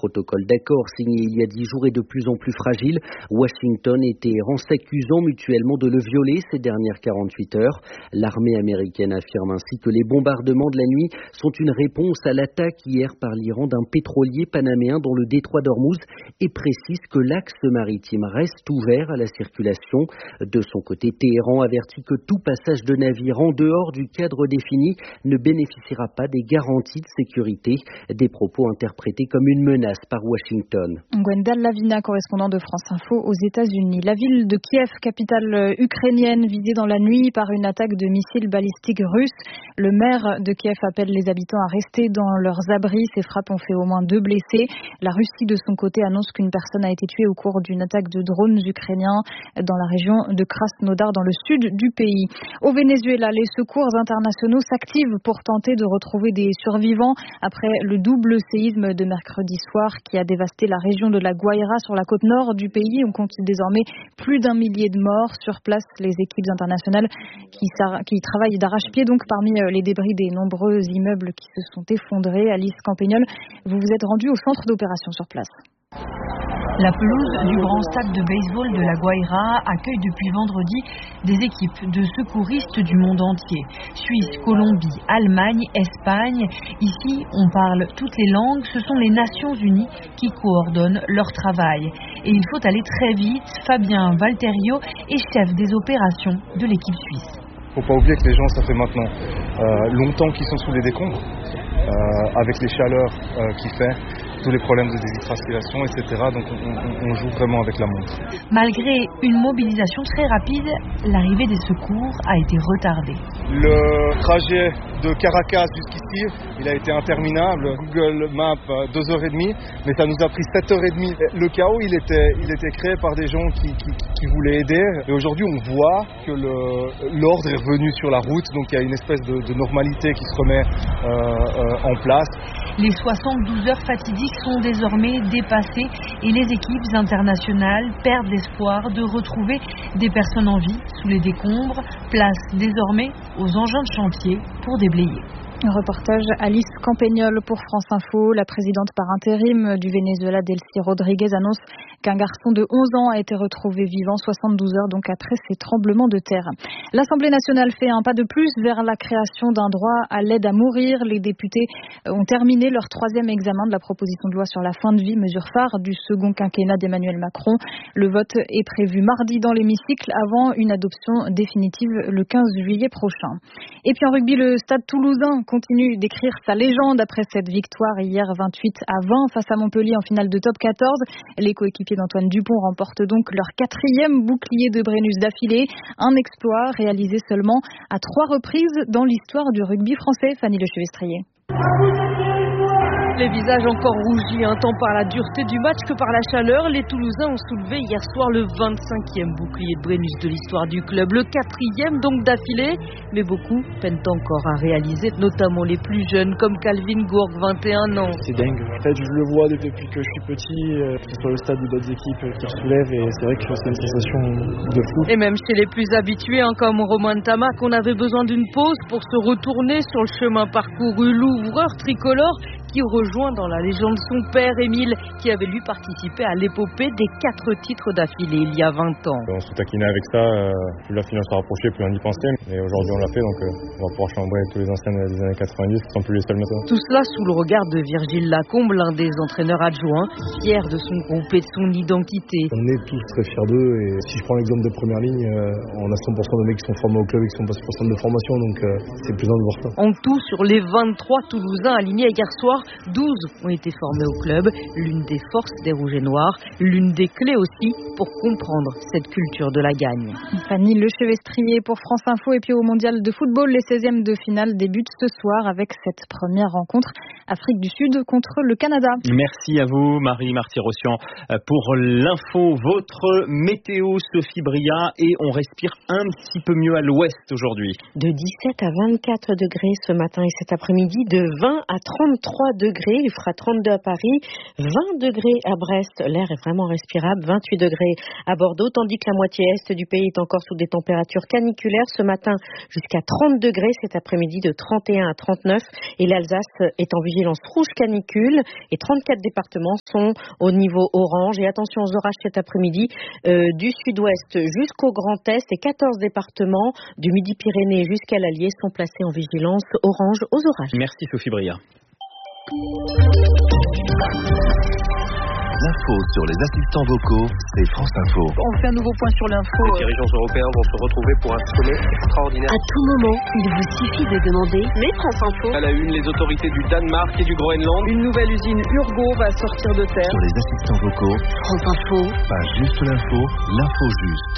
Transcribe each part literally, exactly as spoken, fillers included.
protocole d'accord signé il y a dix jours est de plus en plus fragile. Washington et Téhéran s'accusant mutuellement de le violer ces dernières quarante-huit heures. L'armée américaine affirme ainsi que les bombardements de la nuit sont une réponse à l'attaque hier par l'Iran d'un pétrolier panaméen dans le détroit d'Ormuz et précise que l'axe maritime reste ouvert à la circulation. De son côté, Téhéran avertit que tout passage de navire en dehors du cadre défini ne bénéficiera pas des garanties de sécurité. Des propos interprétés comme une menace par Washington. Gwendal Lavina, correspondant de France Info aux États-Unis. La ville de Kiev, capitale ukrainienne, visée dans la nuit par une attaque de missiles balistiques russes. Le maire de Kiev appelle les habitants à rester dans leurs abris. Ces frappes ont fait au moins deux blessés. La Russie, de son côté, annonce qu'une personne a été tuée au cours d'une attaque de drones ukrainiens dans la région de Krasnodar, dans le sud du pays. Au Venezuela, les secours internationaux s'activent pour tenter de retrouver des survivants après le double séisme de mercredi soir qui a dévasté la région de la Guaira sur la côte nord du pays. On compte désormais plus d'un millier de morts. Sur place, les équipes internationales qui, qui travaillent d'arrache-pied donc parmi les débris des nombreux immeubles qui se sont effondrés. Alice Campagnol, vous vous êtes rendue au centre d'opération sur place. La pelouse du grand stade de baseball de la Guaira accueille depuis vendredi des équipes de secouristes du monde entier. Suisse, Colombie, Allemagne, Espagne. Ici, on parle toutes les langues. Ce sont les Nations Unies qui coordonnent leur travail. Et il faut aller très vite. Fabien Valterio est chef des opérations de l'équipe suisse. Il ne faut pas oublier que les gens, ça fait maintenant euh, longtemps qu'ils sont sous les décombres, euh, avec les chaleurs euh, qu'il fait, tous les problèmes de déshydratation, et cetera. Donc on, on, on joue vraiment avec la montre. Malgré une mobilisation très rapide, l'arrivée des secours a été retardée. Le trajet de Caracas jusqu'ici, il a été interminable. Google Maps, deux heures trente, mais ça nous a pris sept heures trente. Le chaos, il était, il était créé par des gens qui, qui, qui voulaient aider. Et aujourd'hui, on voit que le, l'ordre est revenu sur la route, donc il y a une espèce de, de normalité qui se remet euh, euh, en place. Les soixante-douze heures fatidiques sont désormais dépassées et les équipes internationales perdent l'espoir de retrouver des personnes en vie sous les décombres. Place désormais aux engins de chantier pour déblayer. Reportage Alice Campagnol pour France Info. La présidente par intérim du Venezuela, Delcy Rodriguez, annonce qu'un garçon de onze ans a été retrouvé vivant soixante-douze heures donc après ces tremblements de terre. L'Assemblée nationale fait un pas de plus vers la création d'un droit à l'aide à mourir. Les députés ont terminé leur troisième examen de la proposition de loi sur la fin de vie, mesure phare du second quinquennat d'Emmanuel Macron. Le vote est prévu mardi dans l'hémicycle avant une adoption définitive le quinze juillet prochain. Et puis en rugby, le Stade Toulousain continue d'écrire sa légende après cette victoire hier vingt-huit à vingt face à Montpellier en finale de top quatorze. Les coéquipiers d'Antoine Dupont remportent donc leur quatrième bouclier de Brennus d'affilée. Un exploit réalisé seulement à trois reprises dans l'histoire du rugby français. Fanny Lechevestrier. Les visages encore rougis, un tant par la dureté du match que par la chaleur, les Toulousains ont soulevé hier soir le vingt-cinquième bouclier de Brennus de l'histoire du club, le quatrième donc d'affilée, mais beaucoup peinent encore à réaliser, notamment les plus jeunes comme Calvin Gourgue, vingt et un ans. C'est dingue, en fait je le vois depuis que je suis petit, que ce soit le stade ou d'autres équipes qui le soulèvent, et c'est vrai que c'est une sensation de fou. Et même chez les plus habitués, hein, comme Romain Tamac, on avait besoin d'une pause pour se retourner sur le chemin parcouru. L'ouvreur tricolore qui rejoint dans la légende son père Émile, qui avait lui participé à l'épopée des quatre titres d'affilée il y a vingt ans. On se taquinait avec ça, euh, plus la finale se rapprochait, plus on y pensait. Et aujourd'hui on l'a fait, donc euh, on va pouvoir chambrer tous les anciens des années quatre-vingt-dix qui sont plus les seuls maintenant. Tout cela sous le regard de Virgile Lacombe, l'un des entraîneurs adjoints, fier de son groupe et de son identité. On est tous très fiers d'eux, et si je prends l'exemple de première ligne, euh, on a cent pour cent de mecs qui sont formés au club et qui sont passés pour centre de formation, donc euh, c'est plaisant de voir ça. En tout, sur les vingt-trois Toulousains alignés hier soir, douze ont été formés au club, l'une des forces des Rouges et Noirs, l'une des clés aussi pour comprendre cette culture de la gagne. Fanny Lechevestrier pour France Info. Et puis au mondial de football, les seizièmes de finale débutent ce soir avec cette première rencontre Afrique du Sud contre le Canada. Merci à vous Marie Marty-Rossian pour l'info. Votre météo, Sophie Bria, et on respire un petit peu mieux à l'ouest aujourd'hui. De dix-sept à vingt-quatre degrés ce matin et cet après-midi, de vingt à trente-trois vingt-trois degrés, il fera trente-deux à Paris, vingt degrés à Brest, l'air est vraiment respirable, vingt-huit degrés à Bordeaux, tandis que la moitié est du pays est encore sous des températures caniculaires. Ce matin, jusqu'à trente degrés, cet après-midi de trente et un à trente-neuf, et l'Alsace est en vigilance rouge canicule, et trente-quatre départements sont au niveau orange. Et attention aux orages cet après-midi, euh, du sud-ouest jusqu'au Grand Est, et quatorze départements du Midi-Pyrénées jusqu'à l'Allier sont placés en vigilance orange aux orages. Merci Sophie Bria. L'info sur les assistants vocaux, c'est France Info. On fait un nouveau point sur l'info. Les dirigeants européens vont se retrouver pour un sommet extraordinaire. À tout moment, il vous suffit de demander « Mais France Info ». À la une, les autorités du Danemark et du Groenland. Une nouvelle usine Urgo va sortir de terre. Sur les assistants vocaux, France Info. Pas juste l'info, l'info juste.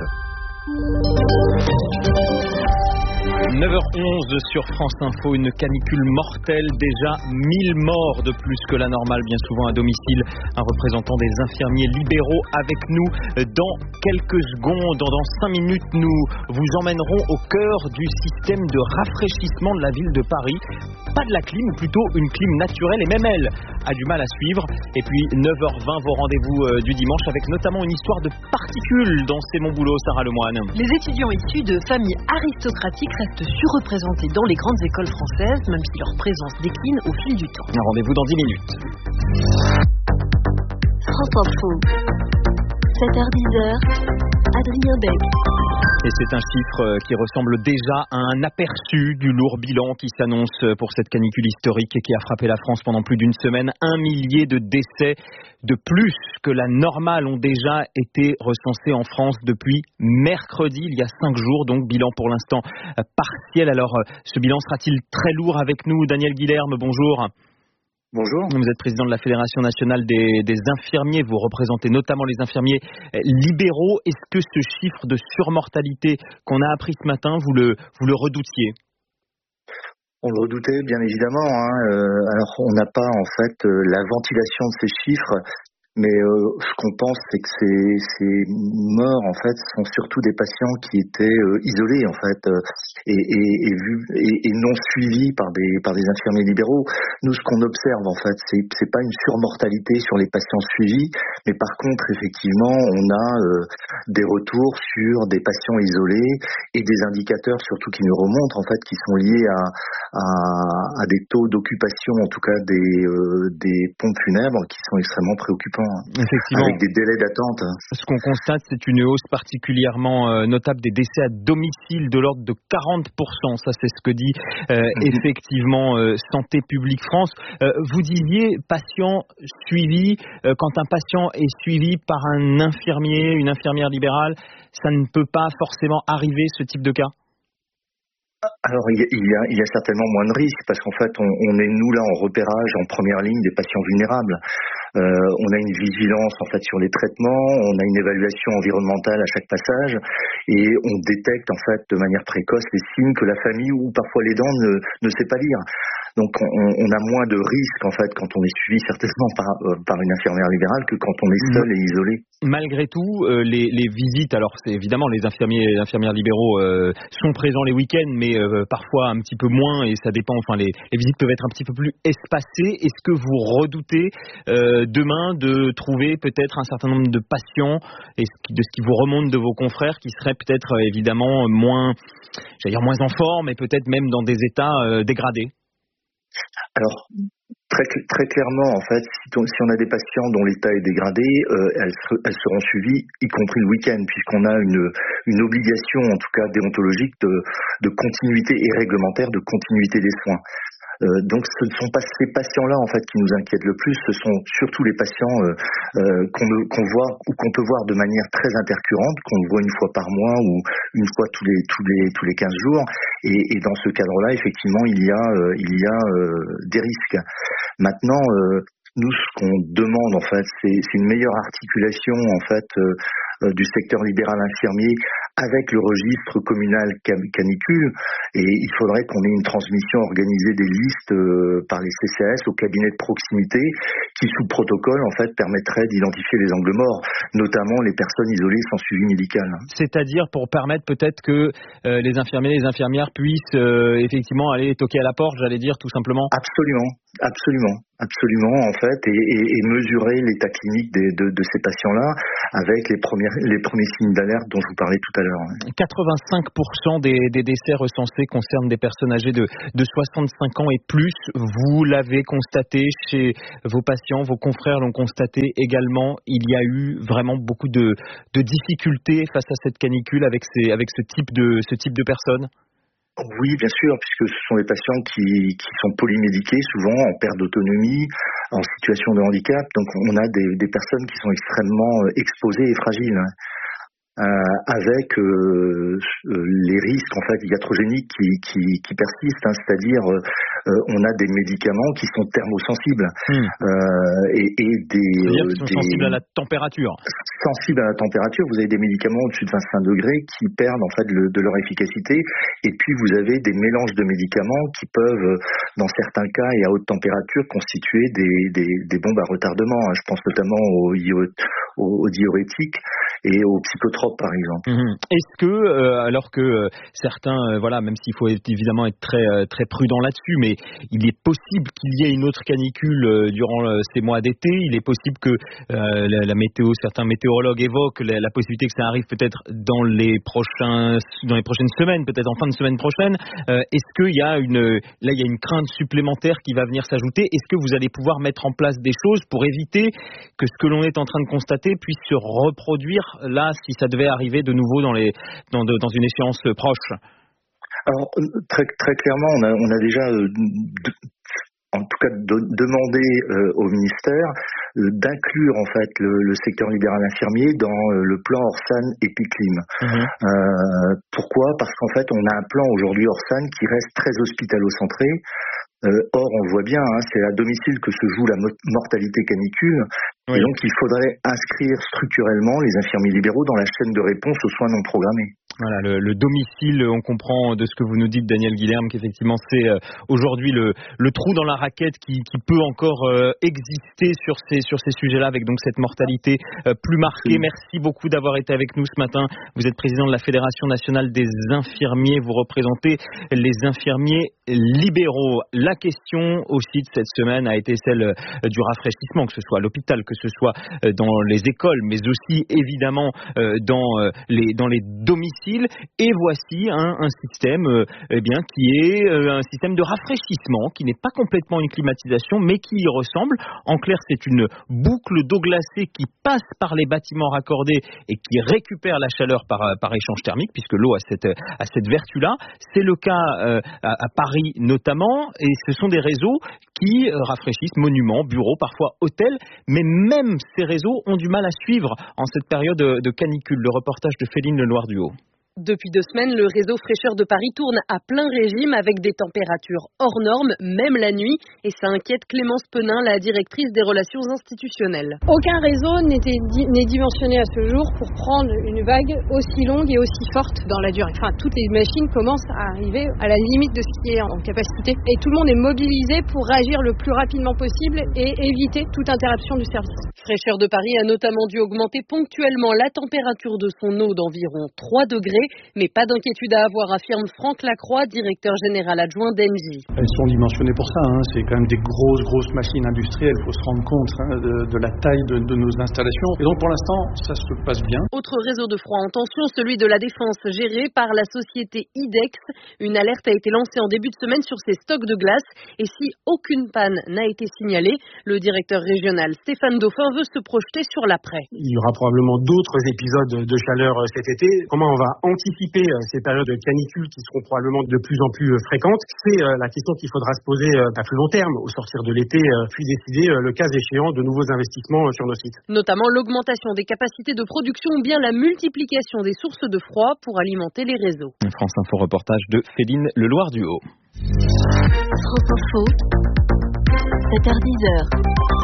neuf heures onze sur France Info, une canicule mortelle, déjà mille morts de plus que la normale, bien souvent à domicile. Un représentant des infirmiers libéraux avec nous dans quelques secondes. Dans cinq minutes, nous vous emmènerons au cœur du système de rafraîchissement de la ville de Paris. Pas de la clim, ou plutôt une clim naturelle, et même elle a du mal à suivre. Et puis neuf heures vingt, vos rendez-vous du dimanche avec notamment une histoire de particules dans C'est mon boulot, Sarah Lemoine. Les étudiants issus de familles aristocratiques restent surreprésentés dans les grandes écoles françaises, même si leur présence décline au fil du temps. Un rendez-vous dans dix minutes. France Info, sept heures dix, Adrien Beck. Et c'est un chiffre qui ressemble déjà à un aperçu du lourd bilan qui s'annonce pour cette canicule historique qui a frappé la France pendant plus d'une semaine. Un millier de décès de plus que la normale ont déjà été recensés en France depuis mercredi, il y a cinq jours. Donc bilan pour l'instant partiel. Alors ce bilan sera-t-il très lourd avec nous? Daniel Guilherme, bonjour. Bonjour. Vous êtes président de la Fédération nationale des, des infirmiers. Vous représentez notamment les infirmiers libéraux. Est-ce que ce chiffre de surmortalité qu'on a appris ce matin, vous le, vous le redoutiez? On le redoutait, bien évidemment. Hein. Euh, alors, on n'a pas, en fait, euh, la ventilation de ces chiffres. Mais euh, ce qu'on pense, c'est que ces, ces morts, en fait, sont surtout des patients qui étaient euh, isolés, en fait, euh, et, et, et, vus, et, et non suivis par des par des infirmiers libéraux. Nous, ce qu'on observe, en fait, c'est c'est pas une surmortalité sur les patients suivis, mais par contre, effectivement, on a euh, des retours sur des patients isolés et des indicateurs, surtout qui nous remontent, en fait, qui sont liés à à, à des taux d'occupation, en tout cas des euh, des pompes funèbres, qui sont extrêmement préoccupants. Effectivement. Avec des délais d'attente. Ce qu'on constate, c'est une hausse particulièrement euh, notable des décès à domicile de l'ordre de quarante pour cent. Ça, c'est ce que dit euh, mmh. effectivement euh, Santé publique France. Euh, vous disiez patient suivi. Euh, quand un patient est suivi par un infirmier, une infirmière libérale, ça ne peut pas forcément arriver, ce type de cas? Alors il y, a, il, y a, il y a certainement moins de risques parce qu'en fait on, on est nous là en repérage en première ligne des patients vulnérables. Euh, on a une vigilance en fait sur les traitements, on a une évaluation environnementale à chaque passage et on détecte en fait de manière précoce les signes que la famille ou parfois l'aidant ne, ne sait pas lire. Donc on, on a moins de risques en fait quand on est suivi certainement par, euh, par une infirmière libérale que quand on est seul et isolé. Malgré tout, euh, les, les visites, alors c'est évidemment les infirmiers et les infirmières libéraux euh, sont présents les week-ends, mais euh, parfois un petit peu moins et ça dépend. Enfin, les, les visites peuvent être un petit peu plus espacées. Est-ce que vous redoutez euh, demain de trouver peut-être un certain nombre de patients et de ce qui vous remonte de vos confrères qui seraient peut-être euh, évidemment moins, j'allais dire moins en forme et peut-être même dans des états euh, dégradés? Alors, très, très clairement, en fait, si on, si on a des patients dont l'état est dégradé, euh, elles, elles seront suivies, y compris le week-end, puisqu'on a une, une obligation, en tout cas déontologique, de, de continuité et réglementaire de continuité des soins. Euh, donc ce ne sont pas ces patients-là en fait qui nous inquiètent le plus, ce sont surtout les patients euh, euh, qu'on, qu'on voit ou qu'on peut voir de manière très intercurrente, qu'on voit une fois par mois ou une fois tous les tous les tous les quinze jours. Et, et dans ce cadre-là, effectivement, il y a euh, il y a euh, des risques. Maintenant, euh, nous, ce qu'on demande en fait, c'est, c'est une meilleure articulation en fait euh, euh, du secteur libéral infirmier avec le registre communal canicule, et il faudrait qu'on ait une transmission organisée des listes euh, par les C C A S au cabinet de proximité qui, sous protocole, en fait, permettrait d'identifier les angles morts, notamment les personnes isolées sans suivi médical. C'est-à-dire pour permettre peut-être que euh, les infirmiers et les infirmières puissent euh, effectivement aller toquer à la porte, j'allais dire, tout simplement. Absolument, absolument. Absolument, en fait, et, et, et mesurer l'état clinique des, de, de ces patients-là avec les, premières, les premiers signes d'alerte dont je vous parlais tout à l'heure. quatre-vingt-cinq pour cent des, des décès recensés concernent des personnes âgées de, de soixante-cinq ans et plus. Vous l'avez constaté chez vos patients, vos confrères l'ont constaté également. Il y a eu vraiment beaucoup de, de difficultés face à cette canicule avec, ces, avec ce, type de, ce type de personnes. Oui, bien sûr, puisque ce sont des patients qui, qui sont polymédiqués, souvent en perte d'autonomie, en situation de handicap. Donc on a des, des personnes qui sont extrêmement exposées et fragiles, hein, euh, avec euh, les risques en fait iatrogéniques qui, qui, qui persistent, hein, c'est-à-dire euh, on a des médicaments qui sont thermosensibles mmh. euh, et, et des, c'est-à-dire qu'ils sont des sensibles à la température. Sensibles à la température, vous avez des médicaments au-dessus de vingt-cinq degrés qui perdent en fait le, de leur efficacité, et puis vous avez des mélanges de médicaments qui peuvent, dans certains cas et à haute température, constituer des, des, des bombes à retardement. Je pense notamment aux, aux, aux diurétiques et aux psychotropes par exemple. Mmh. Est-ce que, euh, alors que euh, certains, euh, voilà, même s'il faut évidemment être très euh, très prudent là-dessus, mais il est possible qu'il y ait une autre canicule euh, durant euh, ces mois d'été. Il est possible que euh, la, la météo, certains météorologues évoquent la, la possibilité que ça arrive peut-être dans les prochains, dans les prochaines semaines, peut-être en fin de semaine prochaine. Euh, est-ce qu'il y a une, là il y a une crainte supplémentaire qui va venir s'ajouter? Est-ce que vous allez pouvoir mettre en place des choses pour éviter que ce que l'on est en train de constater puisse se reproduire là, si ça devait arriver de nouveau dans, les, dans, de, dans une échéance proche? Alors, très, très clairement, on a, on a déjà, euh, de, en tout cas, de, demandé euh, au ministère euh, d'inclure en fait le, le secteur libéral infirmier dans euh, le plan Orsan Epiclim. Mmh. Euh, pourquoi? Parce qu'en fait, on a un plan aujourd'hui Orsan qui reste très hospitalo-centré. Euh, or, on le voit bien, hein, c'est à domicile que se joue la mo- mortalité canicule. Oui. Et donc, il faudrait inscrire structurellement les infirmiers libéraux dans la chaîne de réponse aux soins non programmés. Voilà, le, le domicile, on comprend de ce que vous nous dites, Daniel Guilherme, qu'effectivement c'est euh, aujourd'hui le, le trou dans la raquette qui, qui peut encore euh, exister sur ces, sur ces sujets-là, avec donc cette mortalité euh, plus marquée. Oui. Merci beaucoup d'avoir été avec nous ce matin. Vous êtes président de la Fédération nationale des infirmiers, vous représentez les infirmiers libéraux. La question aussi de cette semaine a été celle euh, du rafraîchissement, que ce soit à l'hôpital, que ce soit euh, dans les écoles, mais aussi évidemment euh, dans, euh, les, dans les domiciles. Et voici un, un système euh, eh bien, qui est euh, un système de rafraîchissement, qui n'est pas complètement une climatisation, mais qui y ressemble. En clair, c'est une boucle d'eau glacée qui passe par les bâtiments raccordés et qui récupère la chaleur par, par échange thermique, puisque l'eau a cette, a cette vertu-là. C'est le cas euh, à, à Paris notamment, et ce sont des réseaux qui euh, rafraîchissent monuments, bureaux, parfois hôtels, mais même ces réseaux ont du mal à suivre en cette période de canicule. Le reportage de Féline Leloir-Duhaut. Depuis deux semaines, le réseau Fraîcheur de Paris tourne à plein régime avec des températures hors normes, même la nuit. Et ça inquiète Clémence Penin, la directrice des relations institutionnelles. Aucun réseau n'était di- n'est dimensionné à ce jour pour prendre une vague aussi longue et aussi forte dans la durée. Enfin, toutes les machines commencent à arriver à la limite de ce qui est en capacité. Et tout le monde est mobilisé pour réagir le plus rapidement possible et éviter toute interruption du service. Fraîcheur de Paris a notamment dû augmenter ponctuellement la température de son eau d'environ trois degrés. Mais pas d'inquiétude à avoir, affirme Franck Lacroix, directeur général adjoint d'Engie. Elles sont dimensionnées pour ça, hein. C'est quand même des grosses, grosses machines industrielles. Il faut se rendre compte hein, de, de la taille de, de nos installations. Et donc pour l'instant, ça se passe bien. Autre réseau de froid en tension, celui de la Défense, géré par la société IDEX. Une alerte a été lancée en début de semaine sur ses stocks de glace. Et si aucune panne n'a été signalée, le directeur régional Stéphane Dauphin veut se projeter sur l'après. Il y aura probablement d'autres épisodes de chaleur cet été. Comment on va anticiper ces périodes de canicule qui seront probablement de plus en plus fréquentes? C'est la question qu'il faudra se poser à plus long terme, au sortir de l'été, puis décider, le cas échéant, de nouveaux investissements sur nos sites. Notamment l'augmentation des capacités de production ou bien la multiplication des sources de froid pour alimenter les réseaux. France Info, reportage de Féline Leloir-Duhaut. France Info, sept heures dix.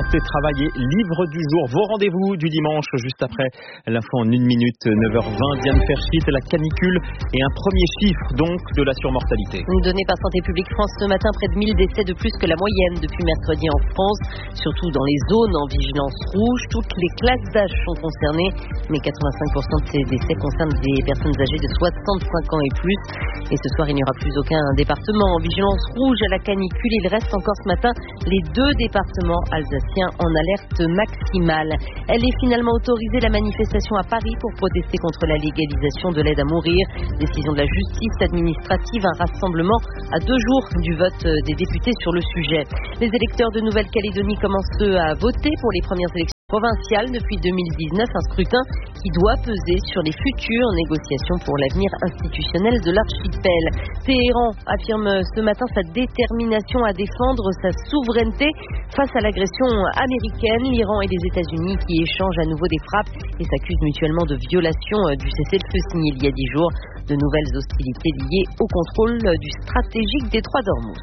Santé, Travail et Livre du jour. Vos rendez-vous du dimanche, juste après l'info en une minute, neuf heures vingt. Diane Ferschit, la canicule et un premier chiffre donc de la surmortalité. Donné par Santé publique France ce matin, près de mille décès de plus que la moyenne depuis mercredi en France, surtout dans les zones en vigilance rouge. Toutes les classes d'âge sont concernées, mais quatre-vingt-cinq pour cent de ces décès concernent des personnes âgées de soixante-cinq ans et plus. Et ce soir, il n'y aura plus aucun département en vigilance rouge à la canicule. Il reste encore ce matin les deux départements alsaciens en alerte maximale. Elle est finalement autorisée, la manifestation à Paris, pour protester contre la légalisation de l'aide à mourir. Décision de la justice administrative, un rassemblement à deux jours du vote des députés sur le sujet. Les électeurs de Nouvelle-Calédonie commencent eux à voter pour les premières élections provinciale depuis deux mille dix-neuf, un scrutin qui doit peser sur les futures négociations pour l'avenir institutionnel de l'archipel. Téhéran affirme ce matin sa détermination à défendre sa souveraineté face à l'agression américaine. L'Iran et les États-Unis qui échangent à nouveau des frappes et s'accusent mutuellement de violation du cessez-le-feu signé il y a dix jours. De nouvelles hostilités liées au contrôle du stratégique détroit d'Ormuz.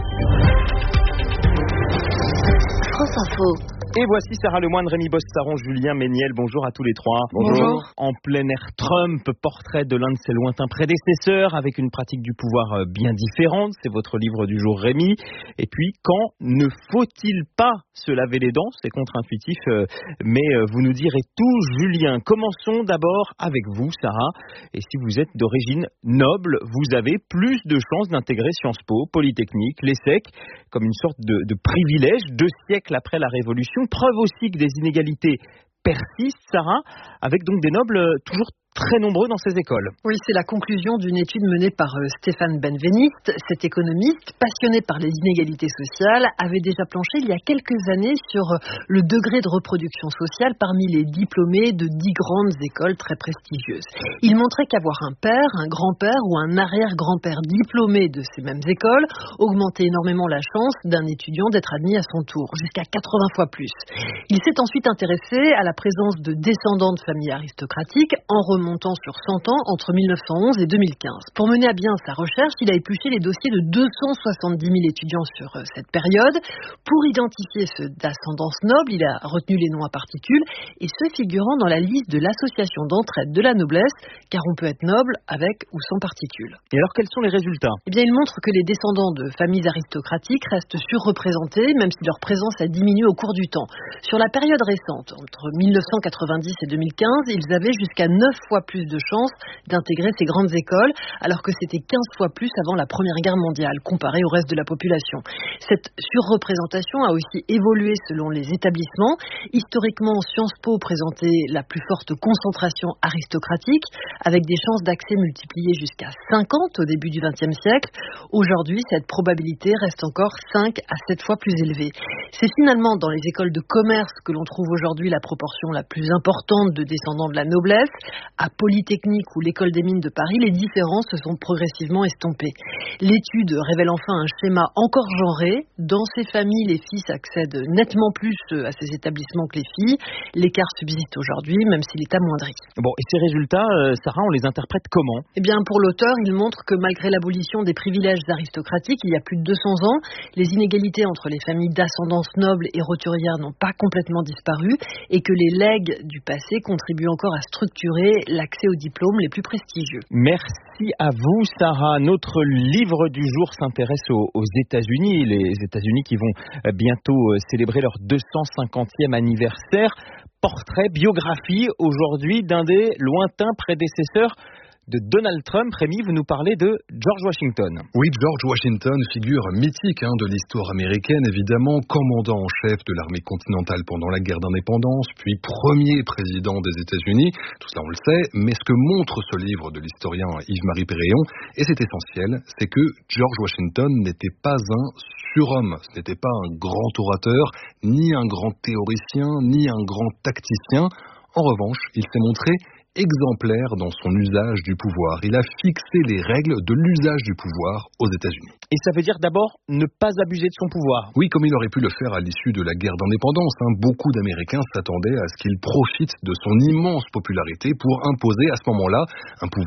France Info. Et voici Sarah Lemoine, Rémi Bossaron, Julien Méniel. Bonjour à tous les trois. Bonjour. En plein air Trump, portrait de l'un de ses lointains prédécesseurs avec une pratique du pouvoir bien différente. C'est votre livre du jour, Rémi. Et puis, quand ne faut-il pas se laver les dents? C'est contre-intuitif, mais vous nous direz tout, Julien. Commençons d'abord avec vous, Sarah. Et si vous êtes d'origine noble, vous avez plus de chances d'intégrer Sciences Po, Polytechnique, l'ESSEC, comme une sorte de, de privilège, deux siècles après la Révolution. Preuve aussi que des inégalités persistent, Sarah, avec donc des nobles toujours très nombreux dans ces écoles. Oui, c'est la conclusion d'une étude menée par Stéphane Benveniste. Cet économiste, passionné par les inégalités sociales, avait déjà planché il y a quelques années sur le degré de reproduction sociale parmi les diplômés de dix grandes écoles très prestigieuses. Il montrait qu'avoir un père, un grand-père ou un arrière-grand-père diplômé de ces mêmes écoles augmentait énormément la chance d'un étudiant d'être admis à son tour, jusqu'à quatre-vingts fois plus. Il s'est ensuite intéressé à la présence de descendants de familles aristocratiques en remontant sur cent ans entre mille neuf cent onze et deux mille quinze. Pour mener à bien sa recherche, il a épluché les dossiers de deux cent soixante-dix mille étudiants sur cette période. Pour identifier ceux d'ascendance noble, il a retenu les noms à particules et ceux figurant dans la liste de l'association d'entraide de la noblesse, car on peut être noble avec ou sans particules. Et alors, quels sont les résultats? Eh bien, il montre que les descendants de familles aristocratiques restent surreprésentés, même si leur présence a diminué au cours du temps. Sur la période récente, entre mille neuf cent quatre-vingt-dix et deux mille quinze, ils avaient jusqu'à neuf fois plus de chances d'intégrer ces grandes écoles, alors que c'était quinze fois plus avant la Première Guerre mondiale, comparé au reste de la population. Cette surreprésentation a aussi évolué selon les établissements. Historiquement, Sciences Po présentait la plus forte concentration aristocratique, avec des chances d'accès multipliées jusqu'à cinquante au début du vingtième siècle. Aujourd'hui, cette probabilité reste encore cinq à sept fois plus élevée. C'est finalement dans les écoles de commerce que l'on trouve aujourd'hui la proportion la plus importante de descendants de la noblesse. À Polytechnique ou l'École des mines de Paris, les différences se sont progressivement estompées. L'étude révèle enfin un schéma encore genré. Dans ces familles, les fils accèdent nettement plus à ces établissements que les filles. L'écart subsiste aujourd'hui, même s'il est amoindri. Bon, et ces résultats, euh, Sarah, on les interprète comment? Eh bien, pour l'auteur, il montre que malgré l'abolition des privilèges aristocratiques, il y a plus de deux cents ans, les inégalités entre les familles d'ascendance noble et roturière n'ont pas complètement disparu et que les legs du passé contribuent encore à structurer l'accès aux diplômes les plus prestigieux. Merci à vous, Sarah. Notre livre du jour s'intéresse aux, aux États-Unis, les États-Unis qui vont bientôt célébrer leur deux cent cinquantième anniversaire. Portrait, biographie aujourd'hui d'un des lointains prédécesseurs de Donald Trump. Rémi, vous nous parlez de George Washington. Oui, George Washington, figure mythique hein, de l'histoire américaine, évidemment, commandant en chef de l'armée continentale pendant la guerre d'indépendance, puis premier président des États-Unis. Tout cela, on le sait, mais ce que montre ce livre de l'historien Yves-Marie Péréon, et c'est essentiel, c'est que George Washington n'était pas un surhomme, ce n'était pas un grand orateur, ni un grand théoricien, ni un grand tacticien. En revanche, il s'est montré exemplaire dans son usage du pouvoir. Il a fixé les règles de l'usage du pouvoir aux États-Unis. Et ça veut dire d'abord ne pas abuser de son pouvoir. Oui, comme il aurait pu le faire à l'issue de la guerre d'indépendance. Hein. Beaucoup d'Américains s'attendaient à ce qu'il profite de son immense popularité pour imposer à ce moment-là un pouvoir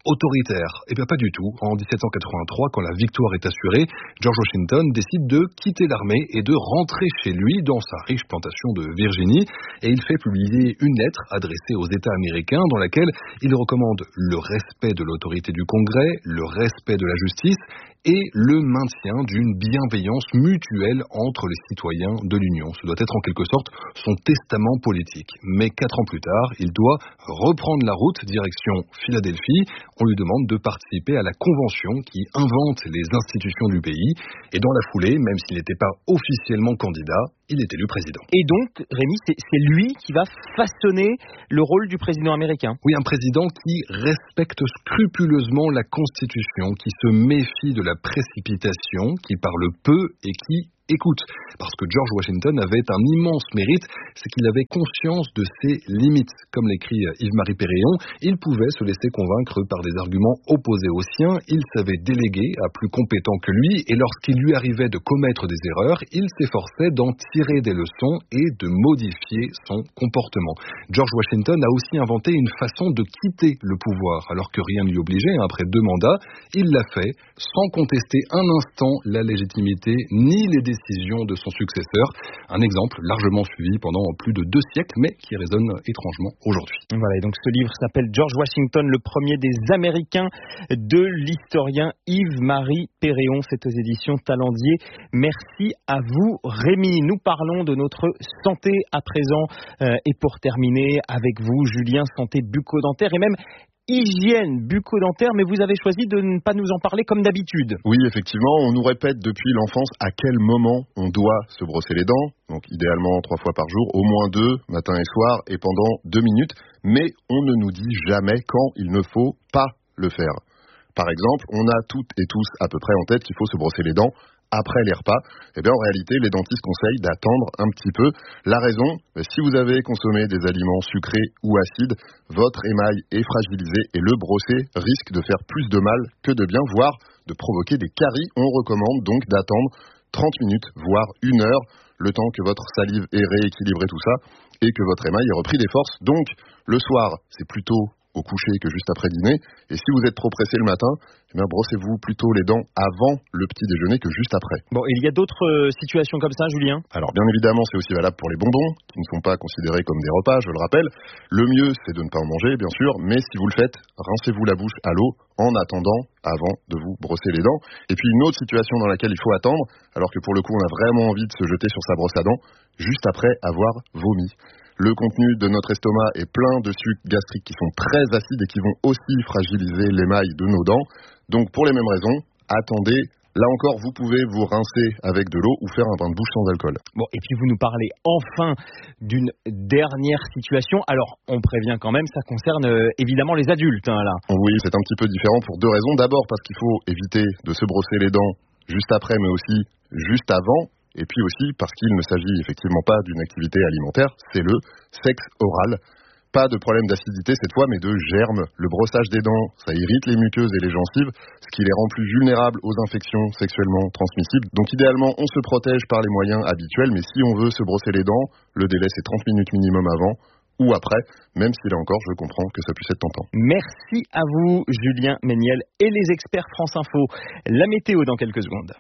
autoritaire. Eh bien pas du tout. En dix-sept cent quatre-vingt-trois, quand la victoire est assurée, George Washington décide de quitter l'armée et de rentrer chez lui dans sa riche plantation de Virginie. Et il fait publier une lettre adressée aux États américains dans laquelle il recommande le respect de l'autorité du Congrès, le respect de la justice et le maintien d'une bienveillance mutuelle entre les citoyens de l'Union. Ce doit être en quelque sorte son testament politique. Mais quatre ans plus tard, il doit reprendre la route direction Philadelphie. On lui demande de participer à la convention qui invente les institutions du pays. Et dans la foulée, même s'il n'était pas officiellement candidat, il est élu président. Et donc, Rémi, c'est, c'est lui qui va façonner le rôle du président américain. Oui, un président qui respecte scrupuleusement la Constitution, qui se méfie de la précipitation, qui parle peu et qui écoute. Parce que George Washington avait un immense mérite, c'est qu'il avait conscience de ses limites. Comme l'écrit Yves-Marie Péréon, il pouvait se laisser convaincre par des arguments opposés aux siens, il savait déléguer à plus compétents que lui, et lorsqu'il lui arrivait de commettre des erreurs, il s'efforçait d'en tirer des leçons et de modifier son comportement. George Washington a aussi inventé une façon de quitter le pouvoir, alors que rien ne l'y obligeait. Après deux mandats, il l'a fait sans contester un instant la légitimité ni les décisions de son successeur. Un exemple largement suivi pendant plus de deux siècles, mais qui résonne étrangement aujourd'hui. Voilà, et donc ce livre s'appelle George Washington, le premier des Américains, de l'historien Yves-Marie Péréon. C'est aux éditions Talendier. Merci à vous, Rémi. Nous parlons de notre santé à présent. Euh, et pour terminer avec vous, Julien, santé bucco-dentaire et même hygiène bucco-dentaire, mais vous avez choisi de ne pas nous en parler comme d'habitude. Oui, effectivement, on nous répète depuis l'enfance à quel moment on doit se brosser les dents, donc idéalement trois fois par jour, au moins deux, matin et soir, et pendant deux minutes, mais on ne nous dit jamais quand il ne faut pas le faire. Par exemple, on a toutes et tous à peu près en tête qu'il faut se brosser les dents après les repas. Eh bien, en réalité, les dentistes conseillent d'attendre un petit peu. La raison, si vous avez consommé des aliments sucrés ou acides, votre émail est fragilisé et le brosser risque de faire plus de mal que de bien, voire de provoquer des caries. On recommande donc d'attendre trente minutes, voire une heure, le temps que votre salive ait rééquilibré tout ça et que votre émail ait repris des forces. Donc, le soir, c'est plutôt au coucher que juste après dîner. Et si vous êtes trop pressé le matin, eh bien brossez-vous plutôt les dents avant le petit déjeuner que juste après. Bon, et il y a d'autres euh, situations comme ça, Julien ? Alors bien évidemment, c'est aussi valable pour les bonbons, qui ne sont pas considérés comme des repas, je le rappelle. Le mieux, c'est de ne pas en manger, bien sûr, mais si vous le faites, rincez-vous la bouche à l'eau en attendant, avant de vous brosser les dents. Et puis une autre situation dans laquelle il faut attendre, alors que pour le coup, on a vraiment envie de se jeter sur sa brosse à dents, juste après avoir vomi. Le contenu de notre estomac est plein de sucs gastriques qui sont très acides et qui vont aussi fragiliser l'émail de nos dents. Donc pour les mêmes raisons, attendez. Là encore, vous pouvez vous rincer avec de l'eau ou faire un bain de bouche sans alcool. Bon, et puis vous nous parlez enfin d'une dernière situation. Alors, on prévient quand même, ça concerne euh, évidemment les adultes, hein, là. Oui, c'est un petit peu différent pour deux raisons. D'abord parce qu'il faut éviter de se brosser les dents juste après, mais aussi juste avant. Et puis aussi parce qu'il ne s'agit effectivement pas d'une activité alimentaire, c'est le sexe oral. Pas de problème d'acidité cette fois, mais de germes. Le brossage des dents, ça irrite les muqueuses et les gencives, ce qui les rend plus vulnérables aux infections sexuellement transmissibles. Donc idéalement, on se protège par les moyens habituels, mais si on veut se brosser les dents, le délai c'est trente minutes minimum avant ou après, même si là encore, je comprends que ça puisse être tentant. Merci à vous, Julien Méniel et les experts France Info. La météo dans quelques secondes.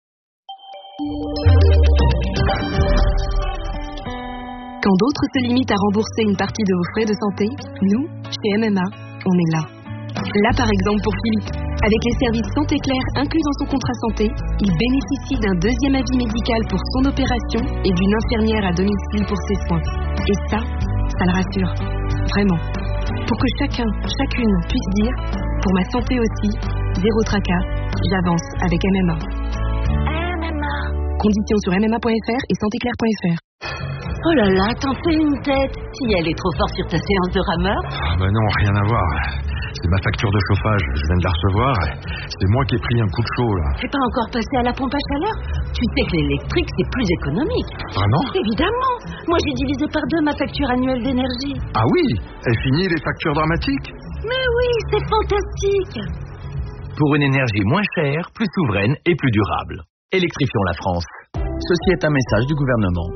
Quand d'autres se limitent à rembourser une partie de vos frais de santé, nous, chez M M A, on est là. Là par exemple pour Philippe, avec les services Santé Claire inclus dans son contrat santé, il bénéficie d'un deuxième avis médical pour son opération et d'une infirmière à domicile pour ses soins. Et ça, ça le rassure. Vraiment. Pour que chacun, chacune puisse dire, pour ma santé aussi, zéro tracas, j'avance avec M M A. Conditions sur m m a point f r et santé claire point f r. Oh là là, t'en fais une tête. Si elle est trop forte sur ta séance de rameur. Ah bah non, rien à voir. C'est ma facture de chauffage, je viens de la recevoir. C'est moi qui ai pris un coup de chaud là. T'es pas encore passé à la pompe à chaleur? Tu sais que l'électrique c'est plus économique. Vraiment? Évidemment. Moi j'ai divisé par deux ma facture annuelle d'énergie. Ah oui? Et fini les factures dramatiques? Mais oui, c'est fantastique. Pour une énergie moins chère, plus souveraine et plus durable. Électrifions la France. Ceci est un message du gouvernement.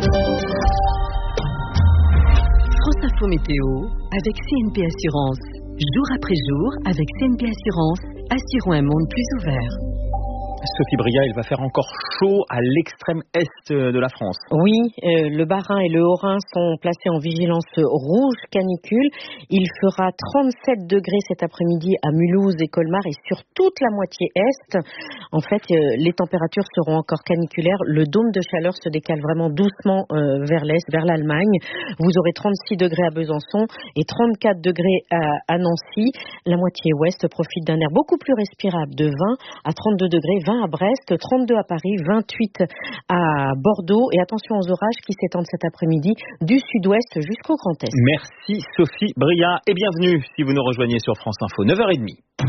France Info Météo avec C N P Assurance. Jour après jour, avec C N P Assurance, assurons un monde plus ouvert. Sophie Bria, il va faire encore chaud à l'extrême est de la France. Oui, euh, le Bas-Rhin et le Haut-Rhin sont placés en vigilance rouge canicule. Il fera trente-sept degrés cet après-midi à Mulhouse et Colmar et sur toute la moitié est. En fait, euh, les températures seront encore caniculaires. Le dôme de chaleur se décale vraiment doucement euh, vers l'est, vers l'Allemagne. Vous aurez trente-six degrés à Besançon et trente-quatre degrés à, à Nancy. La moitié ouest profite d'un air beaucoup plus respirable de vingt à trente-deux degrés, vingt à Brest, trente-deux à Paris, vingt-huit à Bordeaux et attention aux orages qui s'étendent cet après-midi du sud-ouest jusqu'au Grand Est. Merci Sophie Bria et bienvenue si vous nous rejoignez sur France Info, neuf heures trente.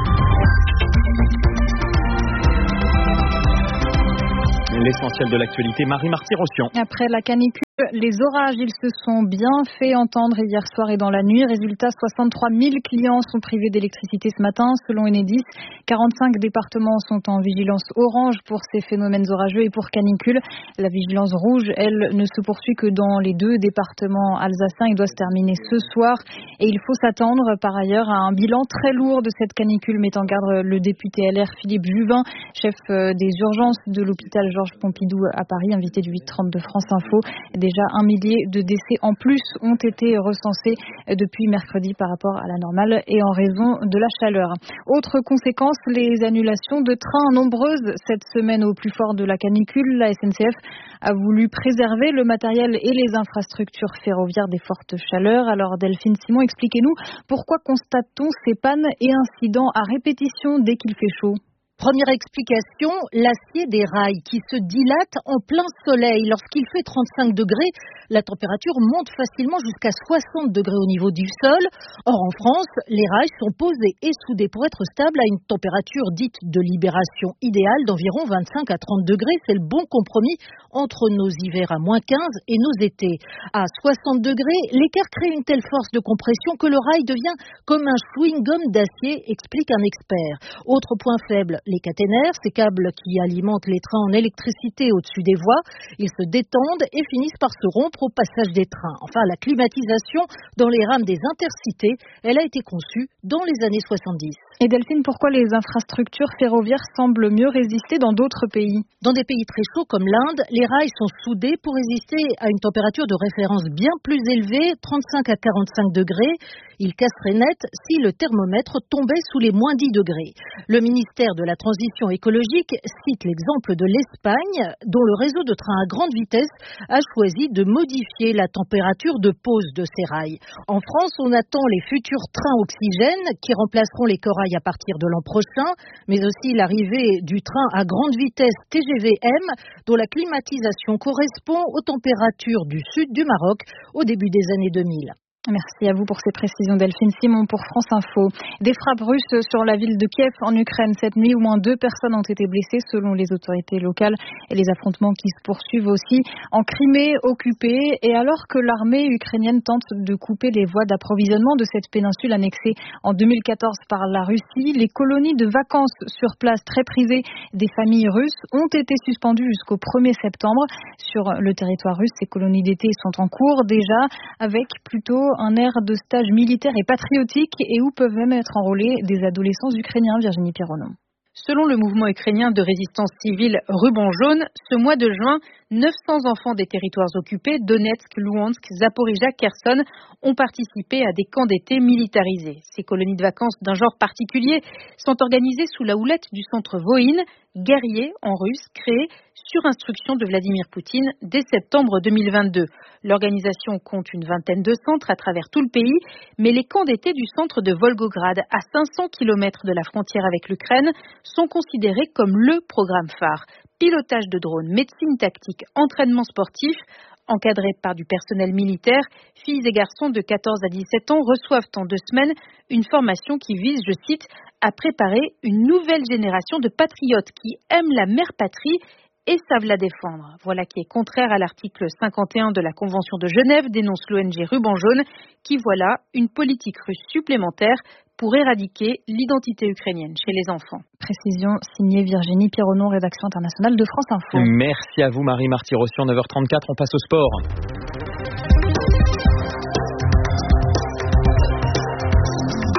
L'essentiel de l'actualité, Marie Marty-Rossian. Après la canicule, les orages, ils se sont bien fait entendre hier soir et dans la nuit. Résultat, soixante-trois mille clients sont privés d'électricité ce matin, selon Enedis. quarante-cinq départements sont en vigilance orange pour ces phénomènes orageux et pour canicule. La vigilance rouge, elle, ne se poursuit que dans les deux départements alsaciens. Il doit se terminer ce soir et il faut s'attendre par ailleurs à un bilan très lourd de cette canicule, met en garde le député L R Philippe Juvin, chef des urgences de l'hôpital Georges Pompidou à Paris, invité du huit trente de France Info. Déjà un millier de décès en plus ont été recensés depuis mercredi par rapport à la normale et en raison de la chaleur. Autre conséquence, les annulations de trains nombreuses cette semaine au plus fort de la canicule. La S N C F a voulu préserver le matériel et les infrastructures ferroviaires des fortes chaleurs. Alors Delphine Simon, expliquez-nous pourquoi constate-t-on ces pannes et incidents à répétition dès qu'il fait chaud ? Première explication, l'acier des rails qui se dilate en plein soleil. Lorsqu'il fait trente-cinq degrés, la température monte facilement jusqu'à soixante degrés au niveau du sol. Or, en France, les rails sont posés et soudés pour être stables à une température dite de libération idéale d'environ vingt-cinq à trente degrés. C'est le bon compromis entre nos hivers à moins quinze et nos étés. À soixante degrés, l'écart crée une telle force de compression que le rail devient comme un chewing-gum d'acier, explique un expert. Autre point faible, les caténaires, ces câbles qui alimentent les trains en électricité au-dessus des voies, ils se détendent et finissent par se rompre au passage des trains. Enfin, la climatisation dans les rames des intercités, elle a été conçue dans les années soixante-dix. Et Delphine, pourquoi les infrastructures ferroviaires semblent mieux résister dans d'autres pays ? Dans des pays très chauds comme l'Inde, les rails sont soudés pour résister à une température de référence bien plus élevée, trente-cinq à quarante-cinq degrés. Ils casseraient net si le thermomètre tombait sous les moins dix degrés. Le ministère de la Transition écologique cite l'exemple de l'Espagne, dont le réseau de trains à grande vitesse a choisi de modifier la température de pose de ces rails. En France, on attend les futurs trains oxygène qui remplaceront les corails à partir de l'an prochain, mais aussi l'arrivée du train à grande vitesse T G V M, dont la climatisation correspond aux températures du sud du Maroc au début des années deux mille. Merci à vous pour ces précisions, Delphine Simon pour France Info. Des frappes russes sur la ville de Kiev en Ukraine cette nuit. Au moins deux personnes ont été blessées selon les autorités locales et les affrontements qui se poursuivent aussi en Crimée occupée. Et alors que l'armée ukrainienne tente de couper les voies d'approvisionnement de cette péninsule annexée en deux mille quatorze par la Russie, les colonies de vacances sur place très prisées des familles russes ont été suspendues jusqu'au premier septembre. Sur le territoire russe, ces colonies d'été sont en cours déjà avec plutôt un air de stage militaire et patriotique et où peuvent même être enrôlés des adolescents ukrainiens. Virginie Pironon. Selon le mouvement ukrainien de résistance civile Ruban Jaune, ce mois de juin, neuf cents enfants des territoires occupés, Donetsk, Louhansk, Zaporijia, Kherson, ont participé à des camps d'été militarisés. Ces colonies de vacances d'un genre particulier sont organisées sous la houlette du centre Voïne, guerrier en russe, créé sur instruction de Vladimir Poutine dès septembre deux mille vingt-deux. L'organisation compte une vingtaine de centres à travers tout le pays, mais les camps d'été du centre de Volgograd, à cinq cents kilomètres de la frontière avec l'Ukraine, sont considérés comme le programme phare. Pilotage de drones, médecine tactique, entraînement sportif, encadrés par du personnel militaire, filles et garçons de quatorze à dix-sept ans reçoivent en deux semaines une formation qui vise, je cite, à préparer une nouvelle génération de patriotes qui aiment la mère patrie et savent la défendre. Voilà qui est contraire à l'article cinquante et un de la Convention de Genève, dénonce l'O N G Ruban Jaune, qui voit là une politique russe supplémentaire pour éradiquer l'identité ukrainienne chez les enfants. Précision signée Virginie Pironon, rédaction internationale de France Info. Merci à vous Marie Marty-Rossian, neuf heures trente-quatre, on passe au sport.